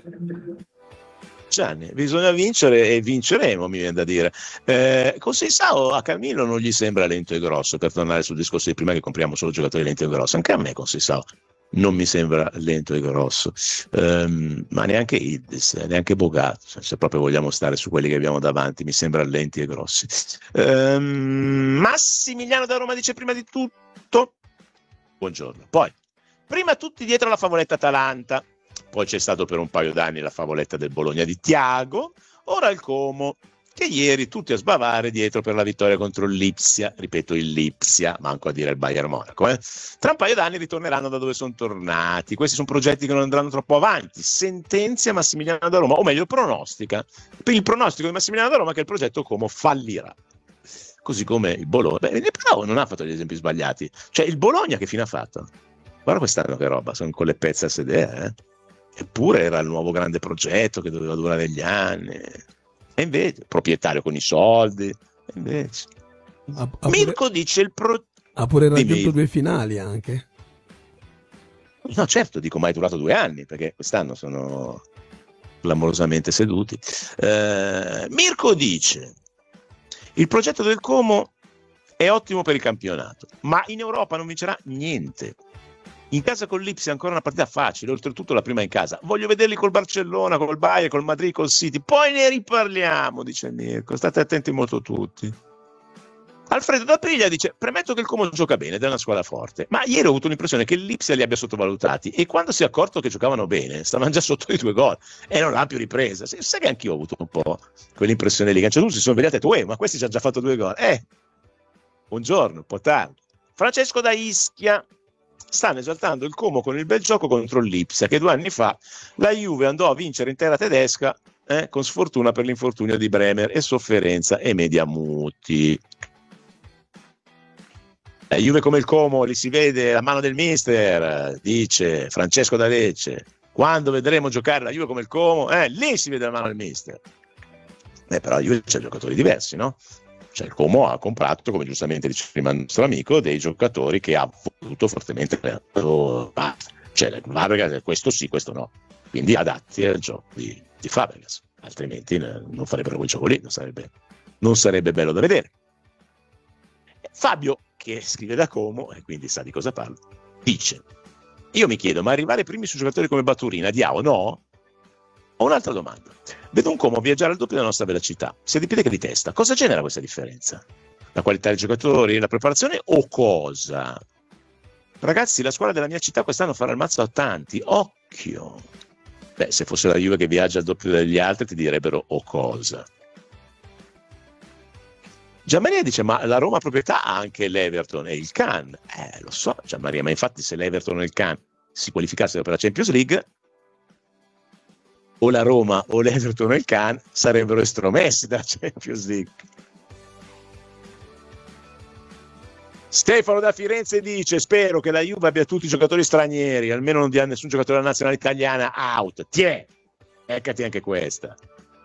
Gianni, bisogna vincere e vinceremo, mi viene da dire. Eh, con Seisao a Camillo non gli sembra lento e grosso, per tornare sul discorso di prima che compriamo solo giocatori lenti e grossi. Anche a me con Seisao non mi sembra lento e grosso, um, ma neanche Idris, neanche Bogato, se proprio vogliamo stare su quelli che abbiamo davanti, mi sembra lenti e grossi. Um, Massimiliano da Roma dice prima di tutto, buongiorno, poi prima tutti dietro la favoletta Atalanta, poi c'è stato per un paio d'anni la favoletta del Bologna di Tiago, ora il Como, che ieri tutti a sbavare dietro per la vittoria contro il Lipsia, ripeto il Lipsia, manco a dire il Bayern Monaco, eh? Tra un paio d'anni ritorneranno da dove sono tornati, questi sono progetti che non andranno troppo avanti, sentenzia Massimiliano da Roma, o meglio pronostica, per il pronostico di Massimiliano da Roma che il progetto Como fallirà, così come il Bologna, beh, però non ha fatto gli esempi sbagliati, cioè il Bologna che fine ha fatto? Guarda quest'anno che roba, sono con le pezze a sedere, eh? Eppure era il nuovo grande progetto che doveva durare gli anni. E invece, proprietario con i soldi, e invece. Ha, ha Mirko pure, dice il pro... ha pure raggiunto Dimmi. due finali anche. No, certo, dico, ma è durato due anni, perché quest'anno sono clamorosamente seduti. Eh, Mirko dice, il progetto del Como è ottimo per il campionato, ma in Europa non vincerà niente. In casa con l'Ipsia è ancora una partita facile, oltretutto la prima in casa. Voglio vederli col Barcellona, col Bayern, col Madrid, col City. Poi ne riparliamo, dice Mirko. State attenti molto tutti. Alfredo da Priglia dice, premetto che il Como gioca bene ed è una squadra forte, ma ieri ho avuto l'impressione che l'Ipsia li abbia sottovalutati e quando si è accorto che giocavano bene, stavano già sotto i due gol e non l'ha più ripresa. Sai che anch'io ho avuto un po' quell'impressione lì, che a un certo punto si sono svegliati e detto, ma questi ci hanno già fatto due gol. Eh, buongiorno, un po' tardi. Francesco da Ischia. Stanno esaltando il Como con il bel gioco contro l'Ipsia, che due anni fa la Juve andò a vincere in terra tedesca eh, con sfortuna per l'infortunio di Bremer e sofferenza e Mediamuti. La Juve come il Como, li si vede la mano del mister, dice Francesco da Lecce. Quando vedremo giocare la Juve come il Como, eh, lì si vede la mano del mister. Eh, però la Juve c'è giocatori diversi, no? Cioè il Como ha comprato, come giustamente dice prima il nostro amico, dei giocatori che ha voluto fortemente, cioè Fabregas, questo sì, questo no, quindi adatti al gioco di, di Fabregas, altrimenti non farebbero quel gioco lì, non sarebbe, non sarebbe bello da vedere. Fabio, che scrive da Como e quindi sa di cosa parlo, dice, io mi chiedo, ma arrivare primi su giocatori come Baturina, Diao, no? Ho un'altra domanda. Vedo un Como viaggiare al doppio della nostra velocità, sia di piede che di testa. Cosa genera questa differenza? La qualità dei giocatori, la preparazione o cosa? Ragazzi, la squadra della mia città quest'anno farà il mazzo a tanti. Occhio! Beh, se fosse la Juve che viaggia al doppio degli altri ti direbbero o cosa. Gianmaria dice, ma la Roma proprietà ha anche l'Everton e il Cannes. Eh, lo so, Gianmaria, ma infatti se l'Everton e il Cannes si qualificassero per la Champions League, o la Roma o l'Everton e il Cannes sarebbero estromessi dalla Champions League. Stefano da Firenze dice, spero che la Juve abbia tutti i giocatori stranieri, almeno non dia nessun giocatore della nazionale italiana out. Tiè, eccati anche questa.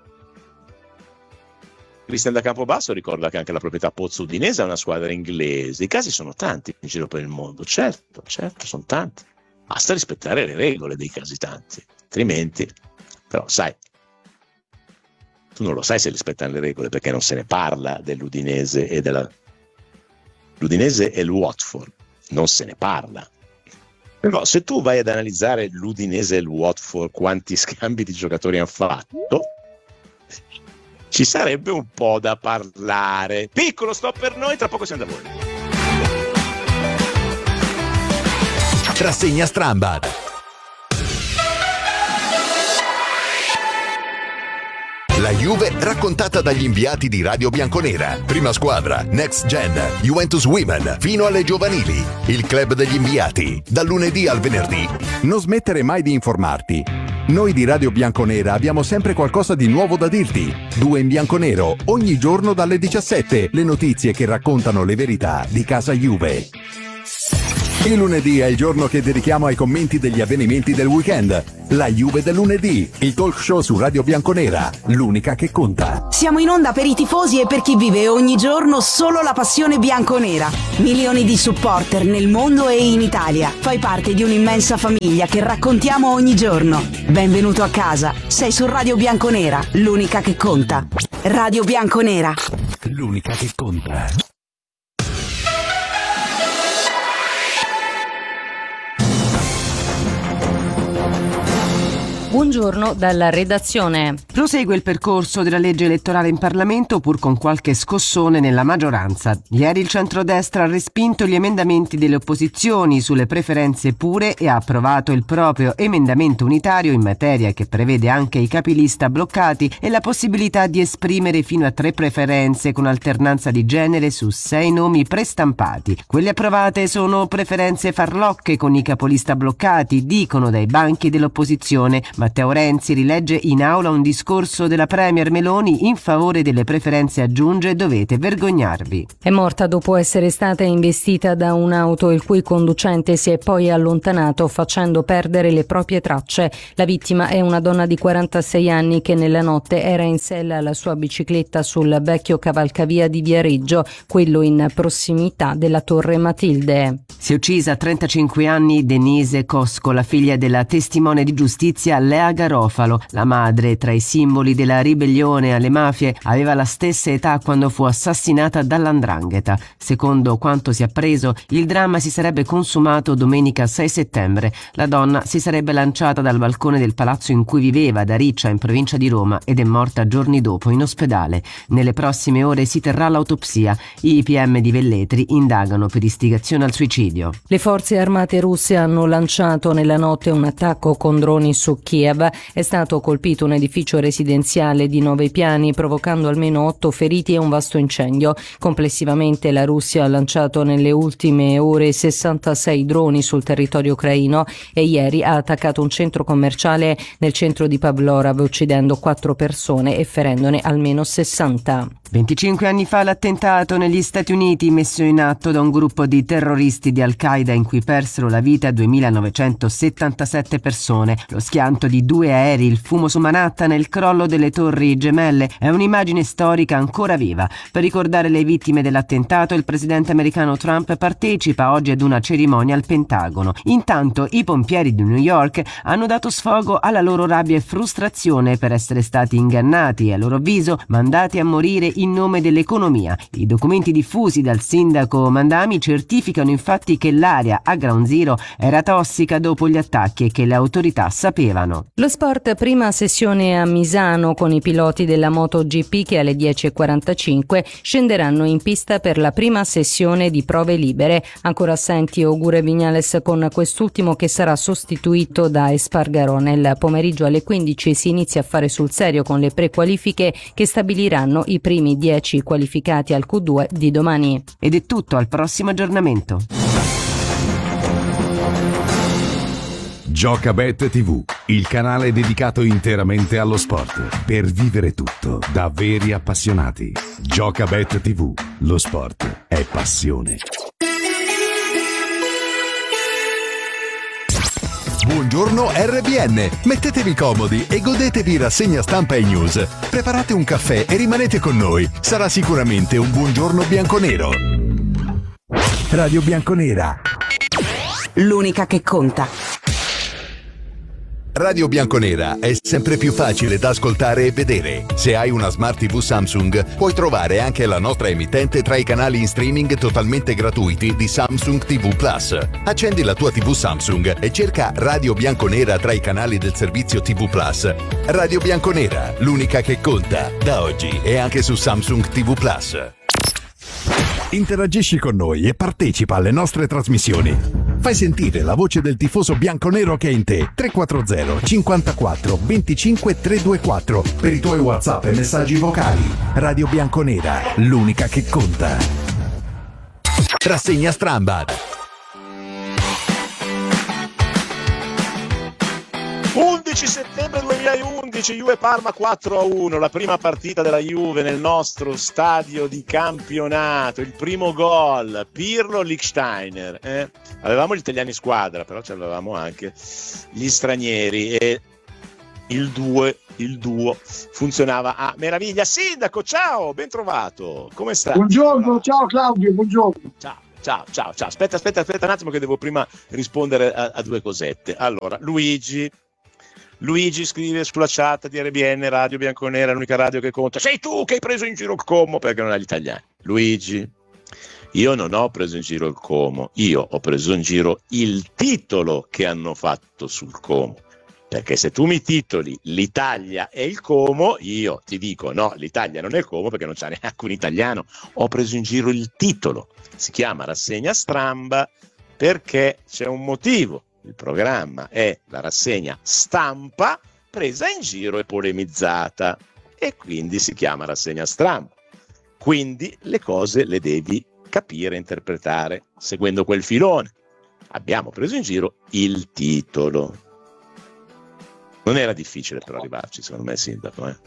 Cristian da Campobasso ricorda che anche la proprietà Pozzo Udinese è una squadra inglese. I casi sono tanti in giro per il mondo, certo, certo, sono tanti. Basta rispettare le regole dei casi tanti, altrimenti... Però sai, tu non lo sai se rispettano le regole perché non se ne parla dell'Udinese e della... L'Udinese e il Watford, non se ne parla. Però se tu vai ad analizzare l'Udinese e il Watford, quanti scambi di giocatori hanno fatto, ci sarebbe un po' da parlare. Piccolo stop per noi, tra poco siamo da voi. Rassegna Strambad. La Juve raccontata dagli inviati di Radio Bianconera. Prima squadra, Next Gen, Juventus Women, fino alle giovanili. Il club degli inviati, dal lunedì al venerdì. Non smettere mai di informarti. Noi di Radio Bianconera abbiamo sempre qualcosa di nuovo da dirti. Due in bianconero, ogni giorno dalle diciassette. Le notizie che raccontano le verità di casa Juve. Il lunedì è il giorno che dedichiamo ai commenti degli avvenimenti del weekend. La Juve del lunedì, il talk show su Radio Bianconera, l'unica che conta. Siamo in onda per i tifosi e per chi vive ogni giorno solo la passione bianconera. Milioni di supporter nel mondo e in Italia. Fai parte di un'immensa famiglia che raccontiamo ogni giorno. Benvenuto a casa. Sei su Radio Bianconera, l'unica che conta. Radio Bianconera, l'unica che conta. Buongiorno dalla redazione. Prosegue il percorso della legge elettorale in Parlamento pur con qualche scossone nella maggioranza. Ieri il centrodestra ha respinto gli emendamenti delle opposizioni sulle preferenze pure e ha approvato il proprio emendamento unitario in materia che prevede anche i capilista bloccati e la possibilità di esprimere fino a tre preferenze con alternanza di genere su sei nomi prestampati. Quelle approvate sono preferenze farlocche con i capolista bloccati, dicono dai banchi dell'opposizione. Matteo Renzi rilegge in aula un discorso della premier Meloni in favore delle preferenze, aggiunge: dovete vergognarvi. È morta dopo essere stata investita da un'auto il cui conducente si è poi allontanato facendo perdere le proprie tracce. La vittima è una donna di quarantasei anni che nella notte era in sella alla sua bicicletta sul vecchio cavalcavia di Viareggio, quello in prossimità della Torre Matilde. Si è uccisa a trentacinque anni Denise Cosco, la figlia della testimone di giustizia Lea Garofalo. La madre, tra i simboli della ribellione alle mafie, aveva la stessa età quando fu assassinata dall'Andrangheta. Secondo quanto si è appreso, il dramma si sarebbe consumato domenica sei settembre. La donna si sarebbe lanciata dal balcone del palazzo in cui viveva, da Riccia, in provincia di Roma, ed è morta giorni dopo in ospedale. Nelle prossime ore si terrà l'autopsia. I P M di Velletri indagano per istigazione al suicidio. Le forze armate russe hanno lanciato nella notte un attacco con droni su Kiev. È stato colpito un edificio residenziale di nove piani, provocando almeno otto feriti e un vasto incendio. Complessivamente la Russia ha lanciato nelle ultime ore sessantasei droni sul territorio ucraino e ieri ha attaccato un centro commerciale nel centro di Pavlorov, uccidendo quattro persone e ferendone almeno sessanta. venticinque anni fa l'attentato negli Stati Uniti messo in atto da un gruppo di terroristi di Al-Qaeda in cui persero la vita duemilanovecentosettantasette persone. Lo schianto di due aerei, il fumo su Manhattan e il crollo delle torri gemelle è un'immagine storica ancora viva. Per ricordare le vittime dell'attentato, il presidente americano Trump partecipa oggi ad una cerimonia al Pentagono. Intanto i pompieri di New York hanno dato sfogo alla loro rabbia e frustrazione per essere stati ingannati e, a loro avviso, mandati a morire in nome dell'economia. I documenti diffusi dal sindaco Mandami certificano infatti che l'aria a Ground Zero era tossica dopo gli attacchi e che le autorità sapevano. Lo sport, prima sessione a Misano con i piloti della MotoGP che alle dieci e quarantacinque scenderanno in pista per la prima sessione di prove libere. Ancora assenti Ogura e Viñales, con quest'ultimo che sarà sostituito da Espargarò. Nel pomeriggio alle quindici si inizia a fare sul serio con le prequalifiche che stabiliranno i primi dieci qualificati al Q due di domani. Ed è tutto, al prossimo aggiornamento. Giocabet tivù, il canale dedicato interamente allo sport, per vivere tutto da veri appassionati. Giocabet tivù, lo sport è passione. Buongiorno R B N, mettetevi comodi e godetevi rassegna stampa e news. Preparate un caffè e rimanete con noi, sarà sicuramente un buongiorno bianconero. Radio Bianconera, l'unica che conta. Radio Bianconera è sempre più facile da ascoltare e vedere. Se hai una Smart tivù Samsung, puoi trovare anche la nostra emittente tra i canali in streaming totalmente gratuiti di Samsung tivù Plus. Accendi la tua tivù Samsung e cerca Radio Bianconera tra i canali del servizio tivù Plus. Radio Bianconera, l'unica che conta, da oggi e anche su Samsung tivù Plus. Interagisci con noi e partecipa alle nostre trasmissioni. Fai sentire la voce del tifoso bianconero che è in te. tre quattro zero cinquantaquattro venticinque trecentoventiquattro per i tuoi WhatsApp e messaggi vocali. Radio Bianconera, l'unica che conta. Rassegna Strambad. undici settembre duemilaundici, Juve Parma quattro a uno, la prima partita della Juve nel nostro stadio di campionato, il primo gol, Pirlo Lichtsteiner, eh? Avevamo gli italiani in squadra, però avevamo anche gli stranieri e il due, il duo funzionava a meraviglia. Sindaco, ciao, ben trovato, come stai? Buongiorno, ciao Claudio, buongiorno. Ciao. Ciao, ciao, ciao. Aspetta, aspetta, aspetta un attimo che devo prima rispondere a, a due cosette. Allora, Luigi, Luigi scrive sulla chat di R B N, Radio Bianconera, l'unica radio che conta. Sei tu che hai preso in giro il Como perché non hai gli italiani. Luigi, io non ho preso in giro il Como, io ho preso in giro il titolo che hanno fatto sul Como. Perché se tu mi titoli l'Italia e il Como, io ti dico no, l'Italia non è il Como perché non c'è neanche un italiano. Ho preso in giro il titolo, si chiama Rassegna Stramba perché c'è un motivo. Il programma è la rassegna stampa presa in giro e polemizzata e quindi si chiama Rassegna Stramba. Quindi le cose le devi capire e interpretare seguendo quel filone. Abbiamo preso in giro il titolo. Non era difficile per arrivarci, secondo me, sindaco. Eh?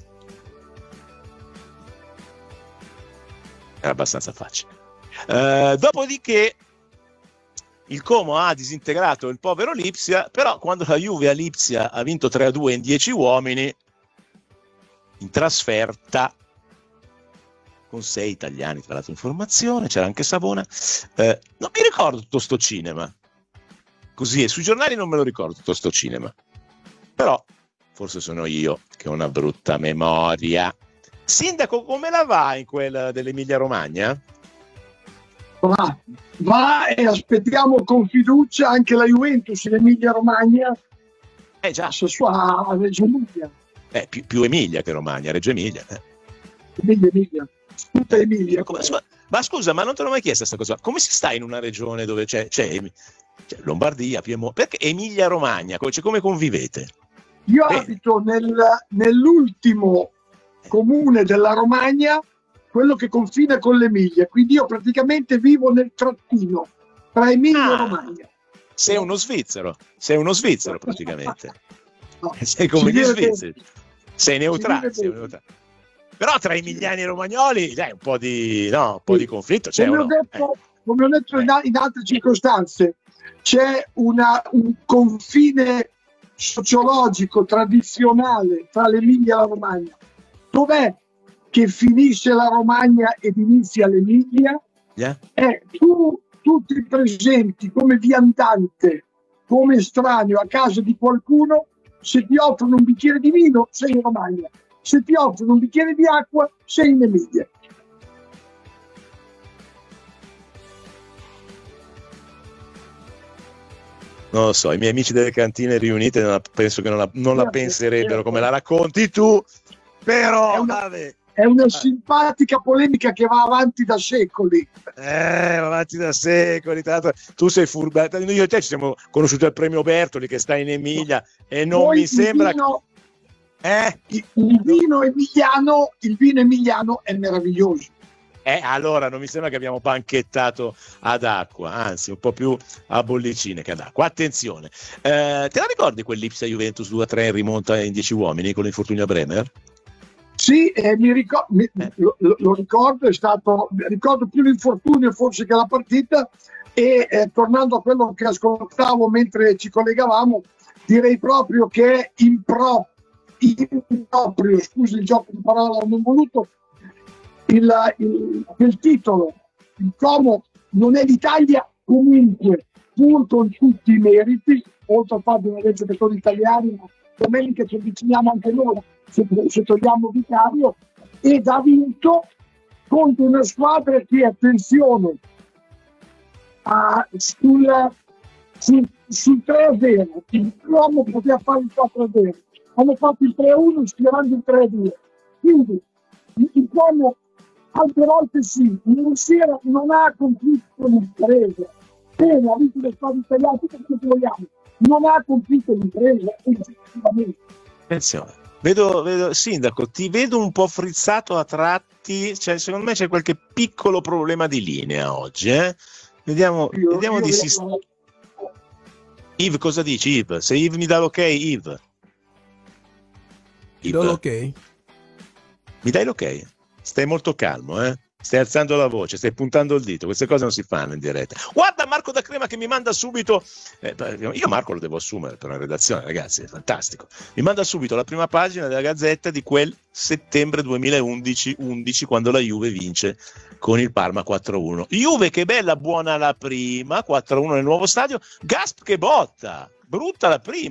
Era abbastanza facile. Uh, dopodiché il Como ha disintegrato il povero Lipsia, però quando la Juve a Lipsia ha vinto tre a due in dieci uomini, in trasferta, con sei italiani, tra l'altro in formazione, c'era anche Savona, eh, non mi ricordo tutto sto cinema. Così, e sui giornali non me lo ricordo tutto sto cinema. Però forse sono io che ho una brutta memoria. Sindaco, come la va in quella dell'Emilia Romagna? Va, va e aspettiamo con fiducia anche la Juventus in Emilia Romagna. Eh già. Sua a Reggio Emilia. Eh, più, più Emilia che Romagna, Reggio Emilia. Eh. Emilia, Emilia. Tutta Emilia. Come, ma, ma scusa, ma non te l'ho mai chiesto questa cosa? Come si sta in una regione dove c'è, c'è, c'è Lombardia, Piemonte? Perché Emilia Romagna? Cioè, come convivete? Io eh. abito nel, nell'ultimo comune della Romagna, quello che confina con l'Emilia, quindi io praticamente vivo nel trattino tra Emilia ah, e Romagna. Sei uno svizzero, sei uno svizzero praticamente. No, sei come gli svizzeri. Sei neutrale, sei neutrale. Però tra emiliani e romagnoli dai, un po' di, no, un po' di conflitto c'è. Come ho detto, eh. come ho detto in, in altre circostanze, c'è una, un confine sociologico, tradizionale tra l'Emilia e la Romagna. Dov'è che finisce la Romagna ed inizia l'Emilia? Yeah. È tu, tu ti presenti come viandante, come estraneo a casa di qualcuno, se ti offrono un bicchiere di vino sei in Romagna, se ti offrono un bicchiere di acqua sei in Emilia. Non lo so, i miei amici delle cantine riunite non la, penso che non la, non la penserebbero come la racconti tu, però è una, vabbè. È una simpatica polemica che va avanti da secoli. Eh, va avanti da secoli. Tra l'altro, tu sei furbato. Io e te ci siamo conosciuti al premio Bertoli che sta in Emilia no. e non Poi mi sembra. Vino, eh? il, il vino emiliano, il vino emiliano è meraviglioso. Eh, allora non mi sembra che abbiamo panchettato ad acqua, anzi un po' più a bollicine che ad acqua. Attenzione, eh, te la ricordi quell'Ipsia Juventus due a tre in rimonta in dieci uomini con l'infortunio a Bremer? Sì, eh, mi ricor- mi, eh. lo, lo ricordo, è stato, ricordo più l'infortunio forse che la partita e eh, tornando a quello che ascoltavo mentre ci collegavamo, direi proprio che è impro- improprio, scusi il gioco di parola non voluto, Il, il, il titolo, il Como non è l'Italia comunque, pur con tutti i meriti, oltre al fatto di avere giocatori italiani, ma domenica ci avviciniamo anche loro, se, se togliamo Vicario, ed ha vinto contro una squadra che, attenzione, ha, sul, sul, sul tre a zero, il Como poteva fare il quattro a zero, hanno fatto il tre a uno schierando il tre a due, quindi il Como altre volte sì, ieri sera non ha compiuto l'impresa. Bene, ha vinto le squadre italiane, tutto quello che vogliamo, non ha compiuto l'impresa, effettivamente. Attenzione, vedo, vedo, Sindaco, ti vedo un po' frizzato a tratti, cioè secondo me c'è qualche piccolo problema di linea oggi, eh? Vediamo, io, vediamo io di vedo... sistemare. Yves, cosa dici, Yves? Se Yves mi dà l'ok, Yves. Ti do l'ok? Mi dai l'ok? Stai molto calmo, eh? Stai alzando la voce, stai puntando il dito, queste cose non si fanno in diretta. Guarda Marco da Crema che mi manda subito, eh, io Marco lo devo assumere per una redazione, ragazzi, è fantastico. Mi manda subito la prima pagina della Gazzetta di quel settembre duemilaundici undici, quando la Juve vince con il Parma quattro a uno. Juve che bella, buona la prima, quattro a uno nel nuovo stadio, Gasp che botta, brutta la prima.